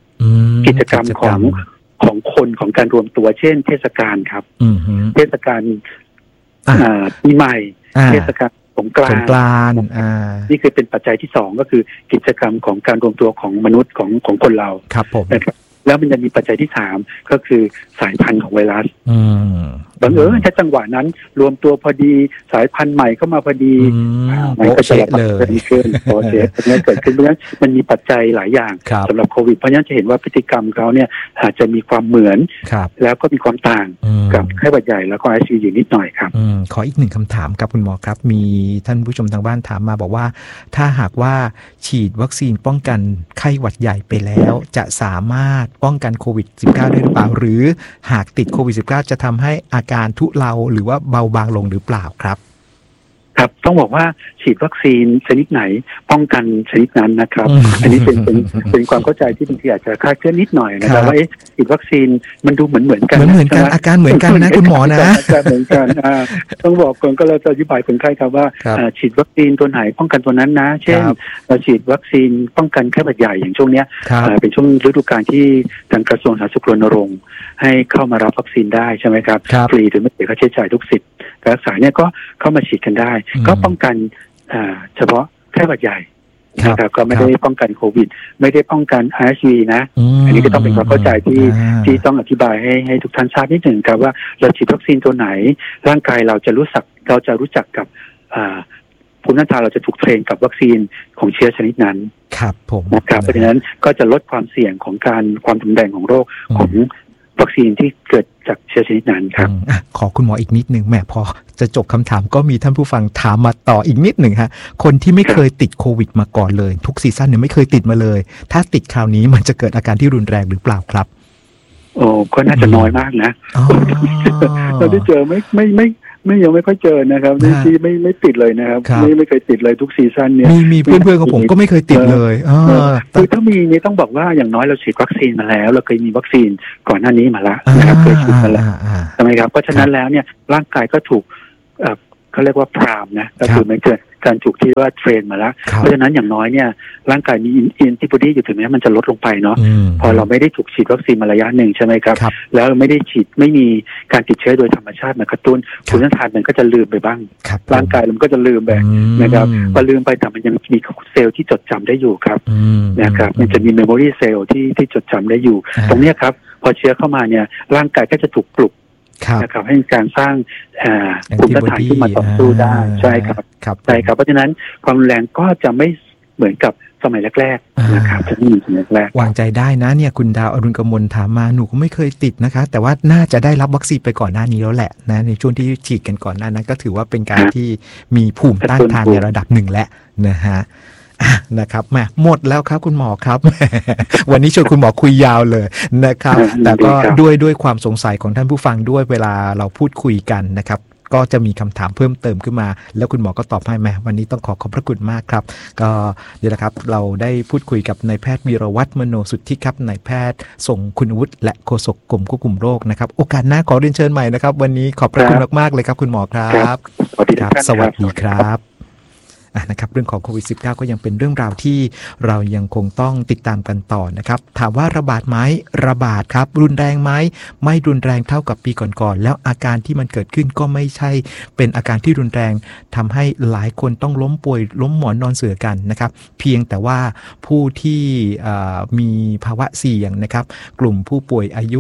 ของคนของการรวมตัวเช่นเทศกาลครับเทศกาลปีใหม่เทศกาลสงกรานต์นี่คือเป็นปัจจัยที่2ก็คือกิจกรรมของการรวมตัวของมนุษย์ของคนเรานะครับแล้วมันจะมีปัจจัยที่3ก็คือสายพันธุ์ของไวรัสบังเอิญถ้าจังหวะนั้นรวมตัวพอดีสายพันธุ์ใหม่เข้ามาพอดีมันก็จะระบาดขึ้นโปรเซสนี้เกิดขึ้นเพราะฉะนั้นมันมีปัจจัยหลายอย่างสำหรับโควิดเพราะฉะนั้นจะเห็นว่าพฤติกรรมเขาเนี่ยอาจจะมีความเหมือนแล้วก็มีความต่างกับไข้หวัดใหญ่แล้วก็RSVอยู่นิดหน่อยครับขออีก1คำถามครับคุณหมอครับมีท่านผู้ชมทางบ้านถามมาบอกว่าถ้าหากว่าฉีดวัคซีนป้องกันไข้หวัดใหญ่ไปแล้วจะสามารถป้องกันโควิด -19 ได้หรือเปล่าหรือหากติดโควิด -19 จะทำให้อาการทุเลาหรือว่าเบาบางลงหรือเปล่าครับครับต้องบอกว่าฉีดวัคซีนชนิดไหนป้องกันชนิดนั้นนะครับอันนี้เป็นความเข้าใจที่บางทีอาจจะคลาดเคลื่อนนิดหน่อยนะครับว่าฉีดวัคซีนมันดูเหมือนกันอาการเหมือนกันนะคุณหมอนะเหมือนกันต้องบอกก่อนก็เราจะอธิบายคนไข้ครับว่าฉีดวัคซีนตัวไหนป้องกันตัวนั้นนะเช่นเราฉีดวัคซีนป้องกันไข้หวัดใหญ่อย่างช่วงนี้เป็นช่วงฤดูกาลที่ทางกระทรวงสาธารณสุขรณรงค์ให้เข้ามารับวัคซีนได้ใช่ไหมครับฟรีโดยไม่เสียค่าใช้จ่ายทุกสิทธิ์การรักษาเนี่ยก็เข้ามาฉีดกันได้ก็ป้องกันเฉพาะไข้หวัดใหญ่นะครับก็ไม่ได้ป้องกันโควิดไม่ได้ป้องกัน RSV นะอันนี้ก็ต้องเป็นความเข้าใจที่ต้องอธิบายให้ทุกท่านทราบนิดหนึ่งครับว่าเราฉีดวัคซีนตัวไหนร่างกายเราจะรู้จักกับภูมิต้านทานเราจะถูกเทรนกับวัคซีนของเชื้อชนิดนั้นครับผมนะครับเพราะฉะนั้นก็จะลดความเสี่ยงของความรุนแรงของโรคของวัคซีนที่เกิดจากเชื้อชนิดนั้นครับขอคุณหมออีกนิดนึงแม่พอจะจบคำถามก็มีท่านผู้ฟังถามมาต่ออีกนิดหนึ่งฮะคนที่ไม่เคยติดโควิดมาก่อนเลยทุกซีซั่นเนี่ยไม่เคยติดมาเลยถ้าติดคราวนี้มันจะเกิดอาการที่รุนแรงหรือเปล่าครับโอ้ก็น่าจะน้อยมากนะเราได้เจอไม่ยังไม่ค่อยเจอนะครับที่ไม่ติดเลยนะครับไม่เคยติดเลยทุกซีซั่นเนี่ยมีเพื่อนๆของผมก็ไม่เคยติดเลยคือถ้ามีนี่ต้องบอกว่าอย่างน้อยเราฉีดวัคซีนมาแล้วเราเคยมีวัคซีนก่อนหน้านี้มาแล้วนะครับเคยฉีดมาแล้วใช่ไหมครับเพราะฉะนั้นแล้วเนี่ยร่างกายก็ถูกเขาเรียกว่าพรามนะก็คือไม่เกิดการถูกที่ว่าเทรนมาแล้วเพราะฉะนั้นอย่างน้อยเนี่ยร่างกายมีแอนติบอดีอยู่ถึงแม้มันจะลดลงไปเนาะพอเราไม่ได้ถูกฉีดวัคซีนมาระยะหนึ่งใช่ไหมครับแล้วไม่ได้ฉีดไม่มีการติดเชื้อโดยธรรมชาติมากระตุ้นภูมิต้านทานมันก็จะลืมไปบ้างร่างกายมันก็จะลืมไปนะครับพอลืมไปแต่มันยังมีเซลล์ที่จดจำได้อยู่ครับนะครับมันจะมีเมมโมรีเซลล์ที่จดจำได้อยู่ตรงนี้ครับพอเชื้อเข้ามาเนี่ยร่างกายก็จะถูกปลุกนะครับให้การสร้างภูมิต้านทานที่มาต่อสู้ได้ใช่ครับใช่ครับเพราะฉะนั้นความแรงก็จะไม่เหมือนกับสมัยแรกๆนะครับจะไม่มีสมัยแรกวางใจได้นะเนี่ยคุณดาวอรุณกมลถามมาหนูก็ไม่เคยติดนะคะแต่ว่าน่าจะได้รับวัคซีนไปก่อนหน้านี้แล้วแหละนะในช่วงที่ฉีดกันก่อนหน้านั้นก็ถือว่าเป็นการที่มีภูมิต้านทานในระดับหนึ่งแล้วนะฮะนะครับแม่หมดแล้วครับคุณหมอครับวันนี้ชวนคุณหมอคุยยาวเลยนะครับแต่ก็ด้วยความสงสัยของท่านผู้ฟังด้วยเวลาเราพูดคุยกันนะครับก็จะมีคำถามเพิ่มเติมขึ้นมาแล้วคุณหมอก็ตอบให้แม่วันนี้ต้องขอบพระคุณมากครับก็เดี๋ยวนะครับเราได้พูดคุยกับนายแพทย์วีรวัฒน์มโนสุทธิครับนายแพทย์ทรงคุณวุฒิและโฆษกกรมควบคุมโรคนะครับโอกาสหน้าขอเรียนเชิญใหม่นะครับวันนี้ขอบพระคุณมากๆเลยครับคุณหมอครับสวัสดีครับนะครับเรื่องของโควิด -19 ก็ยังเป็นเรื่องราวที่เรายังคงต้องติดตามกันต่อนะครับถามว่าระบาดไหมระบาดครับรุนแรงไหมไม่รุนแรงเท่ากับปีก่อนๆแล้วอาการที่มันเกิดขึ้นก็ไม่ใช่เป็นอาการที่รุนแรงทำให้หลายคนต้องล้มป่วยล้มหมอนนอนเสื่อกันนะครับเพียงแต่ว่าผู้ที่มีภาวะเสี่ยงนะครับกลุ่มผู้ป่วยอายุ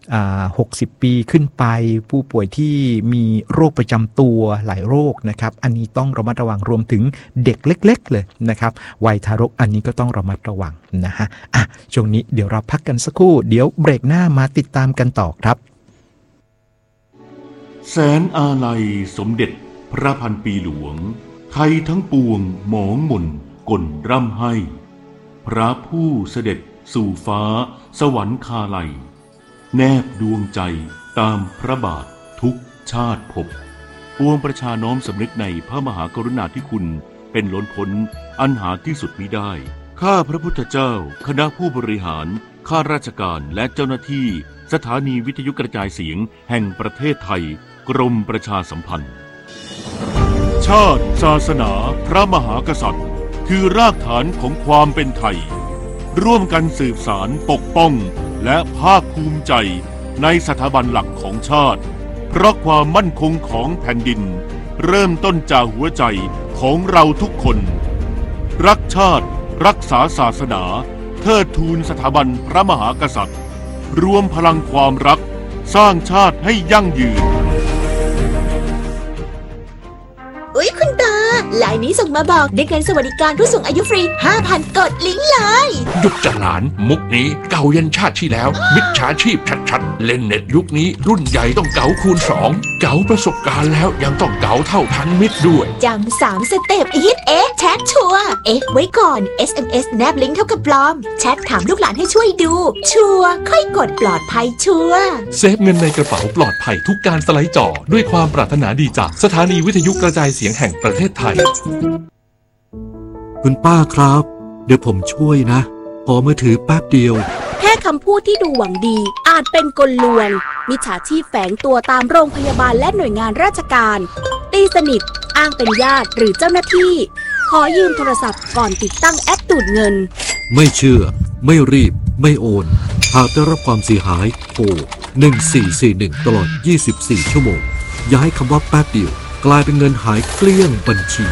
60 ปีขึ้นไปผู้ป่วยที่มีโรคประจำตัวหลายโรคนะครับอันนี้ต้องระมัดระวังรวมถึงเด็กเล็กๆเลยนะครับวัยทารกอันนี้ก็ต้องระมัดระวังนะฮะช่วงนี้เดี๋ยวเราพักกันสักครู่เดี๋ยวเบรกหน้ามาติดตามกันต่อครับแสนอาลัยสมเด็จพระพันปีหลวงไทยทั้งปวงหมองหม่นกลร่ำให้พระผู้เสด็จสู่ฟ้าสวรรคาลัยแนบดวงใจตามพระบาททุกชาติภพปวงประชาน้อมสำนึกในพระมหากรุณาธิคุณเป็นล้นพ้นอันหาที่สุดมิได้ข้าพระพุทธเจ้าคณะผู้บริหารข้าราชการและเจ้าหน้าที่สถานีวิทยุกระจายเสียงแห่งประเทศไทยกรมประชาสัมพันธ์ชาติศาสนาพระมหากษัตริย์คือรากฐานของความเป็นไทยร่วมกันสืบสานปกป้องและภาคภูมิใจในสถาบันหลักของชาติเพราะความมั่นคงของแผ่นดินเริ่มต้นจากหัวใจของเราทุกคนรักชาติรักษาศาสนาเทิดทูนสถาบันพระมหากษัตริย์รวมพลังความรักสร้างชาติให้ยั่งยืนอุ๊ยคุณตาไลน์นี้ส่งมาบอกได้เงินสวัสดิการผู้สูงอายุฟรี 5,000 กดลิงก์เลยหยุดจะหลานมุกนี้เก่ายันชาติที่แล้วมิจฉาชีพชัดๆเล่นเน็ตยุคนี้รุ่นใหญ่ต้องเก๋าคูณ2เก๋าประสบการณ์แล้วยังต้องเก๋าเท่าทันมิตรด้วยจำ3 สเต็ปฮิตแชทชัวร์ไว้ก่อน SMS แนบลิงก์เท่ากับปลอมแชทถามลูกหลานให้ช่วยดูชัวร์ค่อยกดปลอดภัยชัวร์เซฟเงินในกระเป๋าปลอดภัยทุกการสไลด์จอด้วยความปรารถนาดีจากสถานีวิทยุกระจายเสียงแห่งประเทศไทยคุณป้าครับเดี๋ยวผมช่วยนะขอมือถือแป๊บเดียวแค่คำพูดที่ดูหวังดีอาจเป็นกลลวงมิจฉาชีพแฝงตัวตามโรงพยาบาลและหน่วยงานราชการตีสนิทอ้างเป็นญาติหรือเจ้าหน้าที่ขอยืมโทรศัพท์ก่อนติดตั้งแอปดูดเงินไม่เชื่อไม่รีบไม่โอนหากได้รับความเสียหายโทร1441ตลอด24ชั่วโมงอย่าให้คำว่าแป๊บเดียวกลายเป็นเงินหายเกลี้ยงบัญชี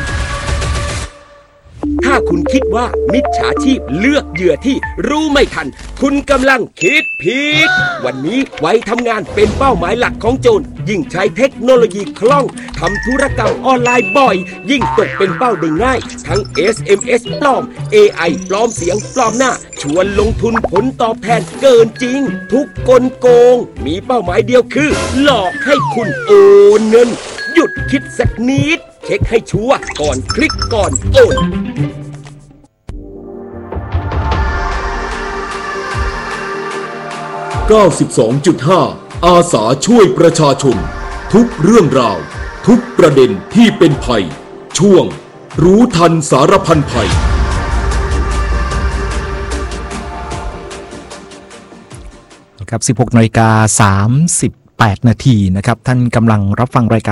ถ้าคุณคิดว่ามิจฉาชีพเลือกเหยื่อที่รู้ไม่ทันคุณกำลังคิดผิดวันนี้วัยทำงานเป็นเป้าหมายหลักของโจรยิ่งใช้เทคโนโลยีคล่องทำธุรกรรมออนไลน์บ่อยยิ่งตกเป็นเป้าได้ง่ายทั้ง SMS ปลอม AI ปลอมเสียงปลอมหน้าชวนลงทุนผลตอบแทนเกินจริงทุกกลโกงมีเป้าหมายเดียวคือหลอกให้คุณโอนเงินหยุดคิดสักนิดเช็คให้ชัวร์ก่อนคลิกก่อนโอน 92.5 อาสาช่วยประชาชนทุกเรื่องราวทุกประเด็นที่เป็นภัยช่วงรู้ทันสารพันภัยครับ 16:38 นาทีนะครับท่านกำลังรับฟังรายการ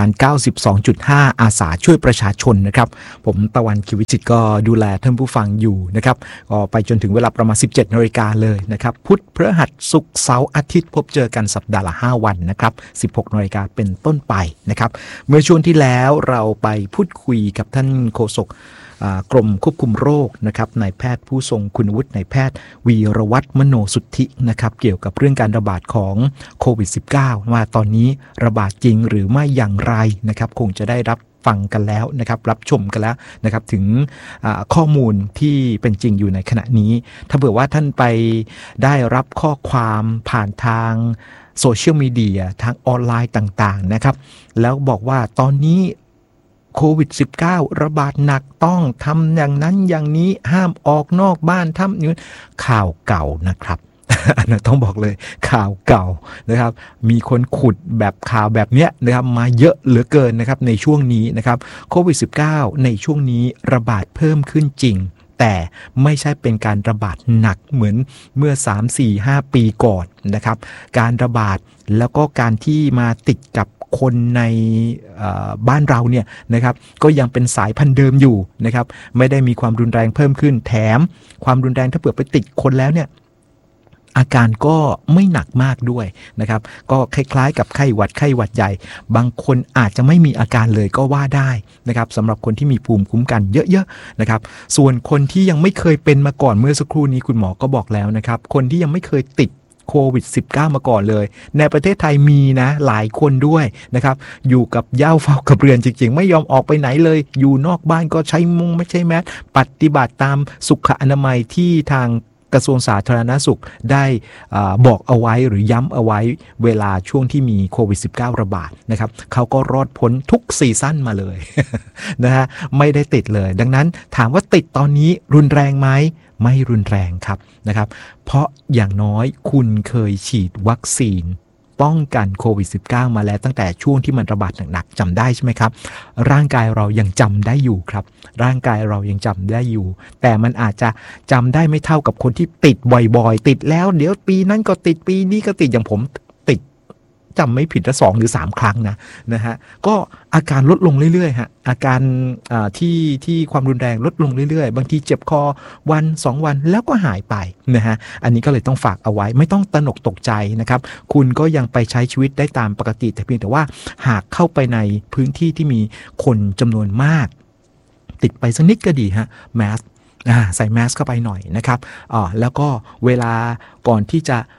92.5 อาสาช่วยประชาชนนะครับผมตะวันคิวิจิตก็ดูแลท่านผู้ฟังอยู่นะครับก็ไปจนถึงเวลาประมาณ 17:00 นเลยนะครับพุธพฤหัสศุกร์เสาร์อาทิตย์พบเจอกันสัปดาห์ละ5วันนะครับ 16:00 นเป็นต้นไปนะครับเมื่อช่วงที่แล้วเราไปพูดคุยกับท่านโฆษกกรมควบคุมโรคนะครับนายแพทย์ผู้ทรงคุณวุฒินายแพทย์วีรวัฒน์มโนสุทธินะครับเกี่ยวกับเรื่องการระบาดของโควิด -19 ว่าตอนนี้ระบาดจริงหรือไม่อย่างไรนะครับคงจะได้รับฟังกันแล้วนะครับรับชมกันแล้วนะครับถึงข้อมูลที่เป็นจริงอยู่ในขณะนี้ถ้าเผื่อว่าท่านไปได้รับข้อความผ่านทางโซเชียลมีเดียทางออนไลน์ต่างๆนะครับแล้วบอกว่าตอนนี้โควิด -19 ระบาดหนักต้องทำอย่างนั้นอย่างนี้ห้ามออกนอกบ้านทำนี้ข่าวเก่านะครับอันนั้นต้องบอกเลยข่าวเก่านะครับมีคนขุดแบบข่าวแบบเนี้ยนะครับมาเยอะเหลือเกินนะครับในช่วงนี้นะครับโควิด -19 ในช่วงนี้ระบาดเพิ่มขึ้นจริงแต่ไม่ใช่เป็นการระบาดหนักเหมือนเมื่อ 3-4-5 ปีก่อนนะครับการระบาดแล้วก็การที่มาติดกับคนในบ้านเราเนี่ยนะครับก็ยังเป็นสายพันธุ์เดิมอยู่นะครับไม่ได้มีความรุนแรงเพิ่มขึ้นแถมความรุนแรงถ้าเผื่อไปติดคนแล้วเนี่ยอาการก็ไม่หนักมากด้วยนะครับก็คล้ายๆกับไข้หวัดใหญ่บางคนอาจจะไม่มีอาการเลยก็ว่าได้นะครับสำหรับคนที่มีภูมิคุ้มกันเยอะๆนะครับส่วนคนที่ยังไม่เคยเป็นมาก่อนเมื่อสักครู่นี้คุณหมอก็บอกแล้วนะครับคนที่ยังไม่เคยติดโควิด -19 มาก่อนเลยในประเทศไทยมีนะหลายคนด้วยนะครับอยู่กับเหย้าเฝ้ากับเรือนจริงๆไม่ยอมออกไปไหนเลยอยู่นอกบ้านก็ใช้มุ้งไม่ใช่แมสปฏิบัติตามสุขอนามัยที่ทางกระทรวงสาธารณสุขได้บอกเอาไว้หรือย้ำเอาไว้เวลาช่วงที่มีโควิด -19 ระบาดนะครับเขาก็รอดพ้นทุกซีซั่นมาเลย นะฮะไม่ได้ติดเลยดังนั้นถามว่าติดตอนนี้รุนแรงไหมไม่รุนแรงครับนะครับเพราะอย่างน้อยคุณเคยฉีดวัคซีนป้องกันโควิด -19 มาแล้วตั้งแต่ช่วงที่มันระบาดหนักๆจำได้ใช่ไหมครับร่างกายเรายังจำได้อยู่ครับร่างกายเรายังจำได้อยู่แต่มันอาจจะจำได้ไม่เท่ากับคนที่ติดบ่อยๆติดแล้วเดี๋ยวปีนั้นก็ติดปีนี้ก็ติดอย่างผมติดจำไม่ผิดละ2 หรือ 3 ครั้งนะฮะก็อาการลดลงเรื่อยๆฮะอาการที่ความรุนแรงลดลงเรื่อยๆบางทีเจ็บคอวัน2 วันแล้วก็หายไปนะฮะอันนี้ก็เลยต้องฝากเอาไว้ไม่ต้องตระหนกตกใจนะครับคุณก็ยังไปใช้ชีวิตได้ตามปกติแต่เพียงแต่ว่าหากเข้าไปในพื้นที่ที่มีคนจำนวนมากติดไปสักนิดก็ดีฮะแมสใส่แมสเข้าไปหน่อยนะครับแล้วก็เวลาก่อนที่จะ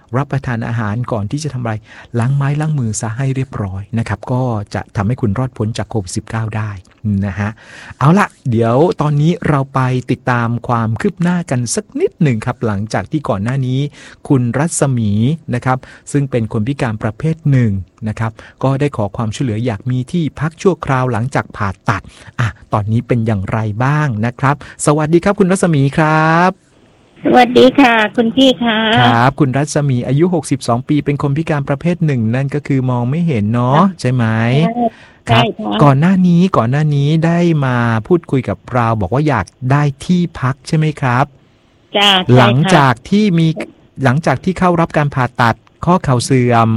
รับประทานอาหารก่อนที่จะทำอะไรล้างไม้ล้างมือซะให้เรียบร้อยนะครับก็จะทำให้คุณรอดพ้นจากโควิด -19 ได้นะฮะเอาละเดี๋ยวตอนนี้เราไปติดตามความคืบหน้ากันสักนิดหนึ่งครับหลังจากที่ก่อนหน้านี้คุณรัศมีนะครับซึ่งเป็นคนพิการประเภทหนึ่งนะครับก็ได้ขอความช่วยเหลืออยากมีที่พักชั่วคราวหลังจากผ่าตัดตอนนี้เป็นอย่างไรบ้างนะครับสวัสดีครับคุณรัศมีครับสวัสดีค่ะคุณพี่ค่ะครับคุณรัศมีอายุ62ปีเป็นคนพิการประเภทหนึ่งนั่นก็คือมองไม่เห็นเนาะใช่ไหมครับก่อนหน้านี้ได้มาพูดคุยกับเราบอกว่าอยากได้ที่พักใช่ไหมครับจ้าหลังจากที่เข้ารับการผ่าตัดข้อเข่าเสื่อม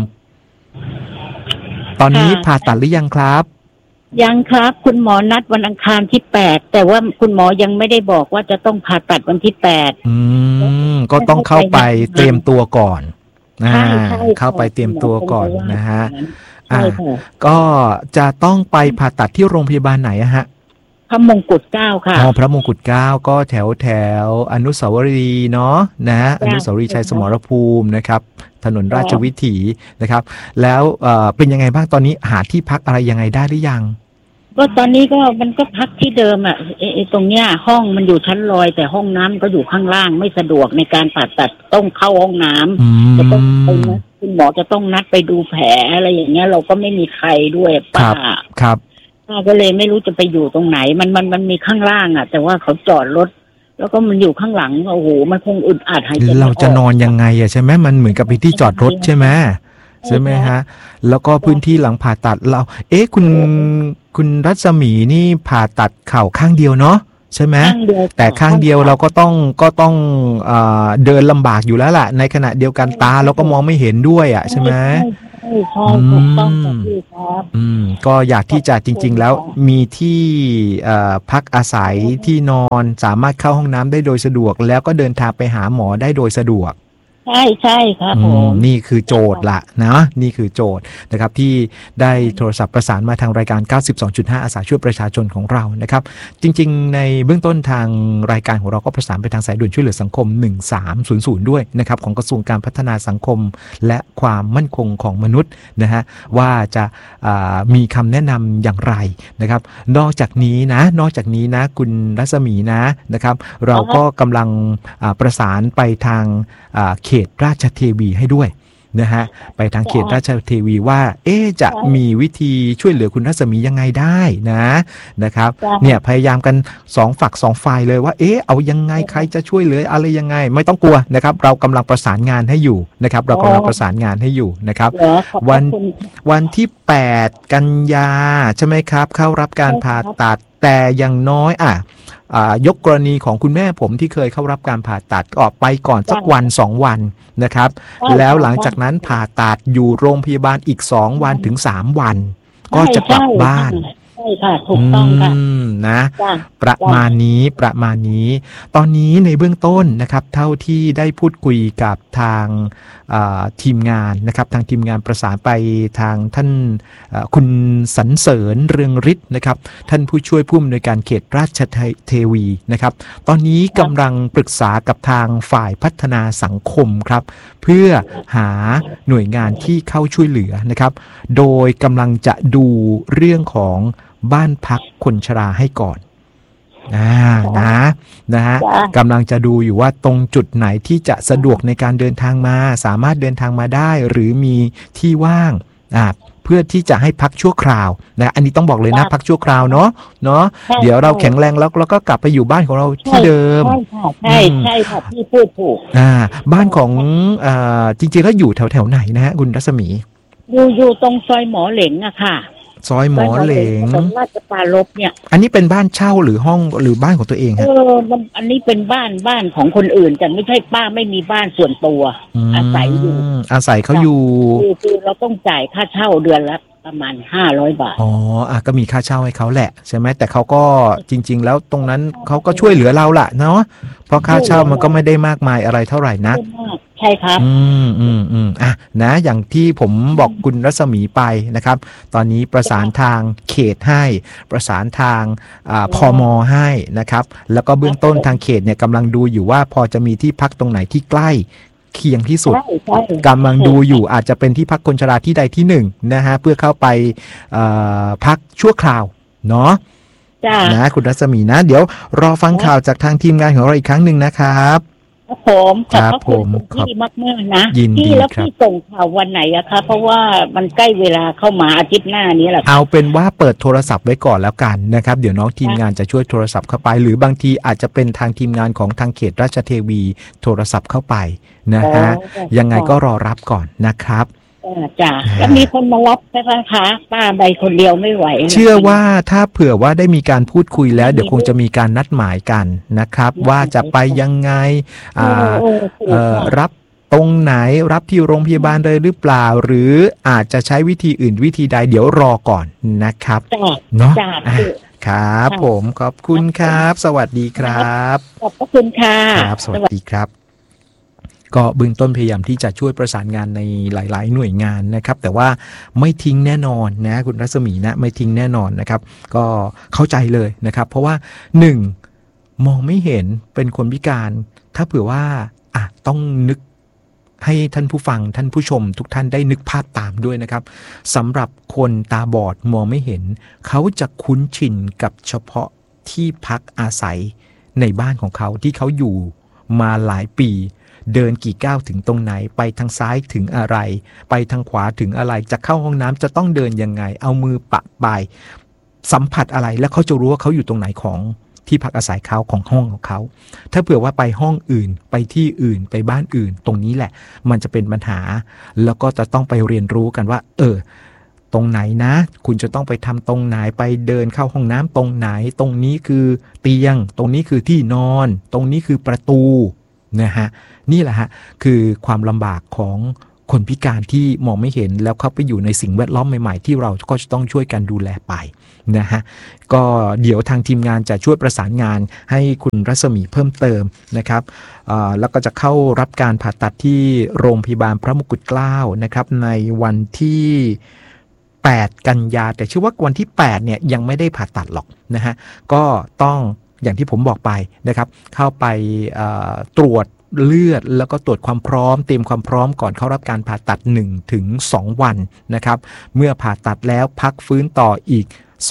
ตอนนี้ผ่าตัดหรือยังครับยังครับคุณหมอนัดวันอังคารที่8แต่ว่าคุณหมอยังไม่ได้บอกว่าจะต้องผ่าตัดวันที่8 ก็ต้องเข้าไปเตรียมตัวก่อนเข้าไปเตรียมตัวก่อนนะฮะก็จะต้องไปผ่าตัดที่โรงพยาบาลไหนฮะพระมงกุฎ9ค่ะพระมงกุฎ9ก็แถวอนุสาวรีย์เนาะนะอนุสาวรีย์ชัยสมรภูมินะครับถนนราชวิถีนะครับแล้วเป็นยังไงบ้างตอนนี้หาที่พักอะไรยังไงได้หรือยังก็ตอนนี้ก็มันก็พักที่เดิมตรงเนี้ยห้องมันอยู่ชั้นลอยแต่ห้องน้ำก็อยู่ข้างล่างไม่สะดวกในการผ่าตัดต้องเข้าห้องน้ำจะต้องไปนะคุณหมอจะต้องนัดไปดูแผลอะไรอย่างเงี้ยเราก็ไม่มีใครด้วยป้าครับก็เลยไม่รู้จะไปอยู่ตรงไหนมันมีข้างล่างแต่ว่าเขาจอดรถแล้วก็มันอยู่ข้างหลังโอ้โหมันคงอึดอัดหายใจเราจะนอนยังไงใช่ไหมมันเหมือนกับไปที่จอดรถใช่ไหมฮะแล้วก็พื้นที่หลังผ่าตัดเราคุณรัศมีนี่ผ่าตัดเข่าข้างเดียวเนาะใช่ไหมแต่ข้างเดียวเราก็ต้องเดินลำบากอยู่แล้วล่ะในขณะเดียวกันตาเราก็มองไม่เห็นด้วยใช่ไหมก็อยากที่จะจริงๆแล้วมีที่พักอาศัยที่นอนสามารถเข้าห้องน้ำได้โดยสะดวกแล้วก็เดินทางไปหาหมอได้โดยสะดวกใช่ครับผมนี่คือโจทย์ละนะนี่คือโจทย์นะครับที่ได้โทรศัพท์ประสานมาทางรายการ 92.5 อาสาช่วยประชาชนของเรานะครับจริงๆในเบื้องต้นทางรายการของเราก็ประสานไปทางสายด่วนช่วยเหลือสังคม1300ด้วยนะครับของกระทรวงการพัฒนาสังคมและความมั่นคงของมนุษย์นะฮะว่าจะมีคำแนะนำอย่างไรนะครับนอกจากนี้นะคุณรัศมีนะครับเราก็กำลังประสานไปทางเขตราชเทวีให้ด้วยนะฮะไปทางเขตราชเทวีว่าจะมีวิธีช่วยเหลือคุณรัศมียังไงได้นะครับเนี่ยพยายามกัน2 ฝัก 2 ฝ่ายเลยว่าเอายังไงใครจะช่วยเหลืออะไรยังไงไม่ต้องกลัวนะครับเรากำลังประสานงานให้อยู่นะครับเรากำลังประสานงานให้อยู่นะครับวันที่8 กันยาใช่ไหมครับเข้ารับการผ่าตัดแต่อย่างน้อยยกกรณีของคุณแม่ผมที่เคยเข้ารับการผ่าตัดออกไปก่อนสักวัน2 วันนะครับแล้วหลังจากนั้นผ่าตัดอยู่โรงพยาบาลอีก2 วันถึง3 วันก็จะกลับบ้านใช่ค่ะถูกต้องค่ะนะประมาณนี้ตอนนี้ในเบื้องต้นนะครับเท่าที่ได้พูดคุยกับทางทีมงานนะครับทางทีมงานประสานไปทางท่านคุณสรรเสริญเรืองฤทธิ์นะครับท่านผู้ช่วยผู้อำนวยการเขตราชเทวีนะครับตอนนี้กำลังปรึกษากับทางฝ่ายพัฒนาสังคมครับเพื่อหาหน่วยงานที่เข้าช่วยเหลือนะครับโดยกำลังจะดูเรื่องของบ้านพักคนชราให้ก่อนนะฮะกำลังจะดูอยู่ว่าตรงจุดไหนที่จะสะดวกในการเดินทางมาสามารถเดินทางมาได้หรือมีที่ว่างเพื่อที่จะให้พักชั่วคราวนะอันนี้ต้องบอกเลยนะพักชั่วคราวเนาะเดี๋ยวเราแข็งแรงแล้วเราก็กลับไปอยู่บ้านของเราที่เดิมใช่ค่ะพี่พูดถูกบ้านของจริงๆแล้วอยู่แถวไหนนะฮะคุณรัศมีอยู่ตรงซอยหมอเหลงค่ะซอยหมอเหลงราชปรารภเนี่ยอันนี้เป็นบ้านเช่าหรือห้องหรือบ้านของตัวเองฮะอันนี้เป็นบ้านของคนอื่นแต่ไม่ใช่ป้าไม่มีบ้านส่วนตัวอาศัยอยู่อาศัยเขาอยู่คือเราต้องจ่ายค่าเช่าเดือนละประมาณ500 บาทก็มีค่าเช่าให้เขาแหละใช่ไหมแต่เขาก็จริงๆแล้วตรงนั้นเขาก็ช่วยเหลือเราล่ะเนาะเพราะค่าเช่ามันก็ไม่ได้มากมายอะไรเท่าไหร่นักใช่ครับนะอย่างที่ผมบอกคุณรัศมีไปนะครับตอนนี้ประสานทางเขตให้ประสานทางพม.ให้นะครับแล้วก็เบื้องต้นทางเขตเนี่ยกำลังดูอยู่ว่าพอจะมีที่พักตรงไหนที่ใกล้เคียงที่สุดใช่กำลังดูอยู่อาจจะเป็นที่พักคนชราที่ใดที่หนึ่งนะฮะเพื่อเข้าไปพักชั่วคราวเนาะนะคุณรัศมีนะเดี๋ยวรอฟังข่าวจากทางทีมงานของเราอีกครั้งหนึ่งนะครับผมขอบคุณพี่มากนะพี่แล้วพี่ส่งข่าววันไหนอะคะเพราะว่ามันใกล้เวลาเข้ามาอาทิตย์หน้านี้แหละเอาเป็นว่าเปิดโทรศัพท์ไว้ก่อนแล้วกันนะครับเดี๋ยวน้องทีมงานจะช่วยโทรศัพท์เข้าไปหรือบางทีอาจจะเป็นทางทีมงานของทางเขตราชเทวีโทรศัพท์เข้าไปนะฮะยังไงก็รอรับก่อนนะครับจ้ะแล้วมีคนมารับไหมคะป้าใบคนเดียวไม่ไหวเชื่อว่าถ้าเผื่อว่าได้มีการพูดคุยแล้วเดี๋ยวคงจะมีการนัดหมายกันนะครับว่าจะไปยังไงรับตรงไหนรับที่โรงพยาบาลเลยหรือเปล่าหรืออาจจะใช้วิธีอื่นวิธีใดเดี๋ยวรอก่อนนะครับเนาะครับผมขอบคุณครับสวัสดีครับขอบคุณค่ะครับสวัสดีครับก็เบื้องต้นพยายามที่จะช่วยประสานงานในหลายๆหน่วยงานนะครับแต่ว่าไม่ทิ้งแน่นอนนะคุณรัศมีนะไม่ทิ้งแน่นอนนะครับก็เข้าใจเลยนะครับเพราะว่า1มองไม่เห็นเป็นคนพิการถ้าเผื่อว่าต้องนึกให้ท่านผู้ฟังท่านผู้ชมทุกท่านได้นึกภาพตามด้วยนะครับสำหรับคนตาบอดมองไม่เห็นเขาจะคุ้นชินกับเฉพาะที่พักอาศัยในบ้านของเขาที่เขาอยู่มาหลายปีเดินกี่ก้าวถึงตรงไหนไปทางซ้ายถึงอะไรไปทางขวาถึงอะไรจะเข้าห้องน้ำจะต้องเดินยังไงเอามือปะปลายสัมผัสอะไรแล้วเขาจะรู้ว่าเขาอยู่ตรงไหนของที่พักอาศัยเขาของห้องของเขาถ้าเผื่อว่าไปห้องอื่นไปที่อื่นไปบ้านอื่นตรงนี้แหละมันจะเป็นปัญหาแล้วก็จะต้องไปเรียนรู้กันว่าตรงไหนนะคุณจะต้องไปทำตรงไหนไปเดินเข้าห้องน้ำตรงไหนตรงนี้คือเตียงตรงนี้คือที่นอนตรงนี้คือประตูนะฮะนี่แหละฮะคือความลำบากของคนพิการที่มองไม่เห็นแล้วเข้าไปอยู่ในสิ่งแวดล้อมใหม่ๆที่เราก็จะต้องช่วยกันดูแลไปนะฮะก็เดี๋ยวทางทีมงานจะช่วยประสานงานให้คุณรัศมีเพิ่มเติมนะครับแล้วก็จะเข้ารับการผ่าตัดที่โรงพยาบาลพระมงกุฎเกล้านะครับในวันที่8กันยาแต่เชื่อว่าวันที่8เนี่ยยังไม่ได้ผ่าตัดหรอกนะฮะก็ต้องอย่างที่ผมบอกไปนะครับเข้าไปตรวจเลือดแล้วก็ตรวจความพร้อมเตรียมความพร้อมก่อนเข้ารับการผ่าตัด 1-2 วันนะครับเมื่อผ่าตัดแล้วพักฟื้นต่ออีก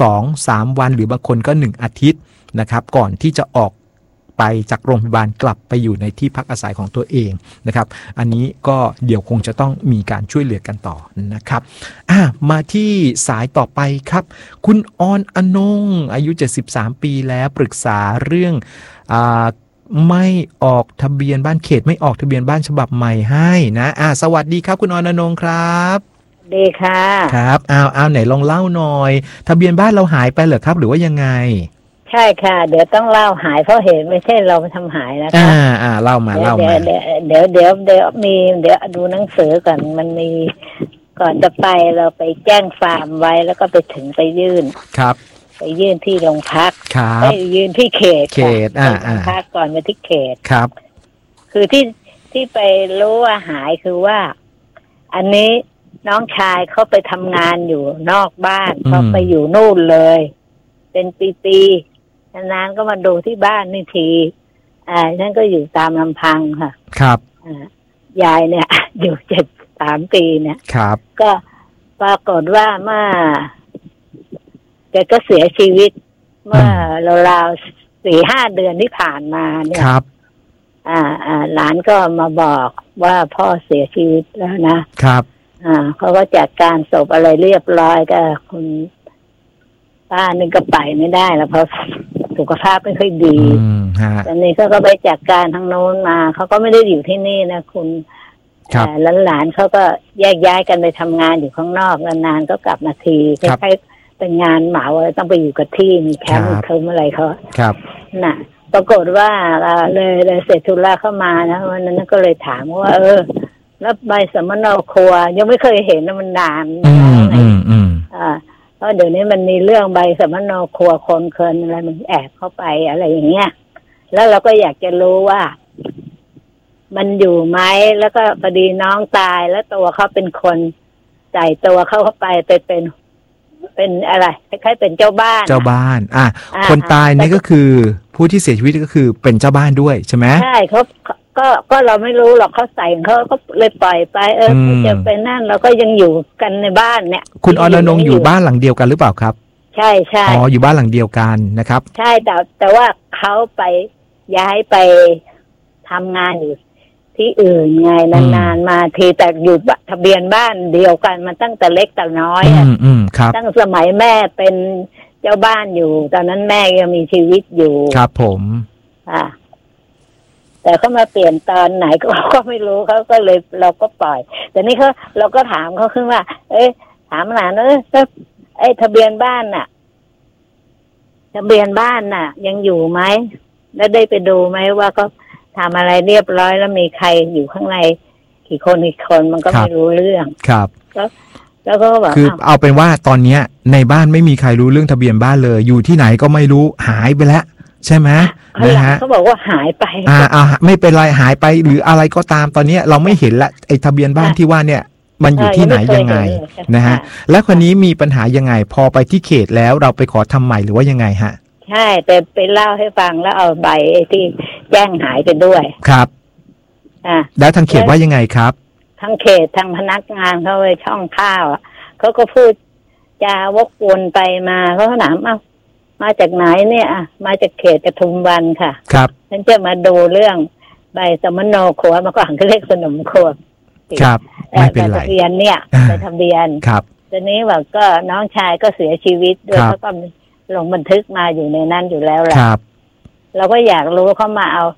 2-3 วันหรือบางคนก็1อาทิตย์นะครับก่อนที่จะออกไปจากโรงพยาบาลกลับไปอยู่ในที่พักอาศัยของตัวเองนะครับอันนี้ก็เดี๋ยวคงจะต้องมีการช่วยเหลือกันต่อนะครับมาที่สายต่อไปครับคุณออนอนงอายุ73ปีแล้วปรึกษาเรื่องไม่ออกทะเบียนบ้านเขตไม่ออกทะเบียนบ้านฉบับใหม่ให้นะสวัสดีครับคุณออนอนงครับดีค่ะครับเอาไหนลองเล่าหน่อยทะเบียนบ้านเราหายไปเหรอครับหรือว่ายังไงใช่ค่ะเดี๋ยวต้องเล่าหายเพราะเหตุไม่ใช่เราทำหายนะคะเล่ามาเดี๋ยวมีเดี๋ยวดูหนังสือก่อนมันมีก่อนจะไปเราไปแจ้งฟาร์มไว้แล้วก็ไปถึงไปยื่นครับไปยื่นที่โรงพักไปยื่นที่เขตพักก่อนไปที่เขตครับคือที่ไปรู้ว่าหายคือว่าอันนี้น้องชายเขาไปทำงานอยู่นอกบ้านเขาไปอยู่นู่นเลยเป็นปีๆนานๆก็มาดูที่บ้านนี่ทีฉันก็อยู่ตามลำพังค่ะครับยายเนี่ยอยู่73 ปีเนี่ยครับก็ปรากฏว่าเมื่อแกก็เสียชีวิตเมื่อราวๆ 4-5 เดือนที่ผ่านมาเนี่ยครับหลานก็มาบอกว่าพ่อเสียชีวิตแล้วนะครับเขาก็จัดการศพอะไรเรียบร้อยก็คุณป้านึงก็ไปไม่ได้แล้วเพราะสุขภาพไม่ค่อยดีตอนนี้เขาก็ไปจัดการทางโน้นมาเขาก็ไม่ได้อยู่ที่นี่นะคุณหลานเขาก็แยกย้ายกันไปทำงานอยู่ข้างนอกนานๆก็กลับมาทีคล้ายๆเป็นงานเหมาอะไรต้องไปอยู่กับที่มีแคมป์เทอมอะไรเขาน่ะปรากฏว่าเลยเสร็จธุระเข้ามานะวันนั้นก็เลยถามว่าแล้วใบสมณครัวยังไม่เคยเห็นนะมันนานเพราะเดี๋ยวนี้มันมีเรื่องใบสมณครัวคนเคินอะไรมันแอบเข้าไปอะไรอย่างเงี้ยแล้วเราก็อยากจะรู้ว่ามันอยู่ไหมแล้วก็พอดีน้องตายแล้วตัวเขาเป็นคนใส่ตัวเข้าไปเป็นอะไรคล้ายๆเป็นเจ้าบ้านคนตายนี่ก็คือผู้ที่เสียชีวิตก็คือเป็นเจ้าบ้านด้วยใช่ไหมใช่ก็เราไม่รู้หรอกเขาใส่เขาก็เลยปล่อยไปจะไปนั่นเราก็ยังอยู่กันในบ้านเนี่ยคุณอรนงค์อยู่บ้านหลังเดียวกันหรือเปล่าครับใช่ใช่อ๋ออยู่บ้านหลังเดียวกันนะครับใช่แต่ว่าเขาไปย้ายไปทำงานอยู่ที่อื่นไงนานๆมาทีแต่อยู่ทะเบียนบ้านเดียวกันมาตั้งแต่เล็กแต่น้อยครับตั้งสมัยแม่เป็นเจ้าบ้านอยู่ตอนนั้นแม่ยังมีชีวิตอยู่ครับผมแต่เขามาเปลี่ยนตอนไหนก็ไม่รู้เขาก็เลยเราก็ปล่อยแต่นี่เราก็ถามเขาขึ้นว่าถามหลานทะเบียนบ้านน่ะทะเบียนบ้านน่ะยังอยู่ไหมแล้วได้ไปดูไหมว่าก็ทำอะไรเรียบร้อยแล้วมีใครอยู่ข้างในกี่คนมันก็ไม่รู้เรื่องครับแล้วก็แบบคือเอาเป็นว่าตอนนี้ในบ้านไม่มีใครรู้เรื่องทะเบียนบ้านเลยอยู่ที่ไหนก็ไม่รู้หายไปแล้วใช่ไหมนะฮะเขาบอกว่าหายไปไม่เป็นไรหายไปหรืออะไรก็ตามตอนนี้เราไม่เห็นละไอ้ทะเบียนบ้านที่ว่าเนี่ยมันอยู่ที่ไหนยังไงนะฮะแล้วคนนี้มีปัญหายังไงพอไปที่เขตแล้วเราไปขอทำใหม่หรือว่ายังไงฮะใช่แต่ไปเล่าให้ฟังแล้วเอาใบที่แจ้งหายไปด้วยครับแล้วทางเขตว่ายังไงครับทางเขตทางพนักงานเขาไปช่องข้าวเขาก็พูดจาวกวนไปมาเขาถามมาจากไหนเนี่ยมาจากเขตปทุมวันค่ะครับฉันจะมาดูเรื่องใบสมโนครัวมาก่อนก็เรียกสนมครัวครับไม่เป็นไรทะเบียนเนี่ยทะเบียนครับตอนนี้ว่าก็น้องชายก็เสียชีวิตด้วยเขาก็ลงบันทึกมาอยู่ในนั้นอยู่แล้วแหละเราก็อยากรู้เขามาเอา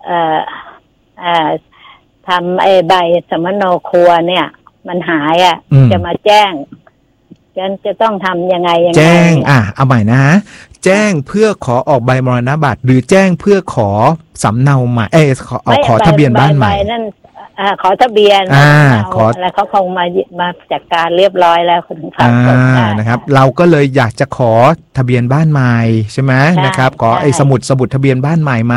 ทำใบสมโนครัวเนี่ยมันหายจะมาแจ้งจะต้องทำยังไงแจ้งเอาใหม่นะแจ้งเพื่อขอออกใบมรณบัตรหรือแจ้งเพื่อขอสำเนาใหม่ขอทะเบียนบ้านใหม่นั่นขอทะเบียนขอแล้วเขาคงมาจัดการเรียบร้อยแล้วคุณฟังนะครับเราก็เลยอยากจะขอทะเบียนบ้านใหม่ใช่ไหมนะครับขอไอ้สมุดทะเบียนบ้านใหม่มา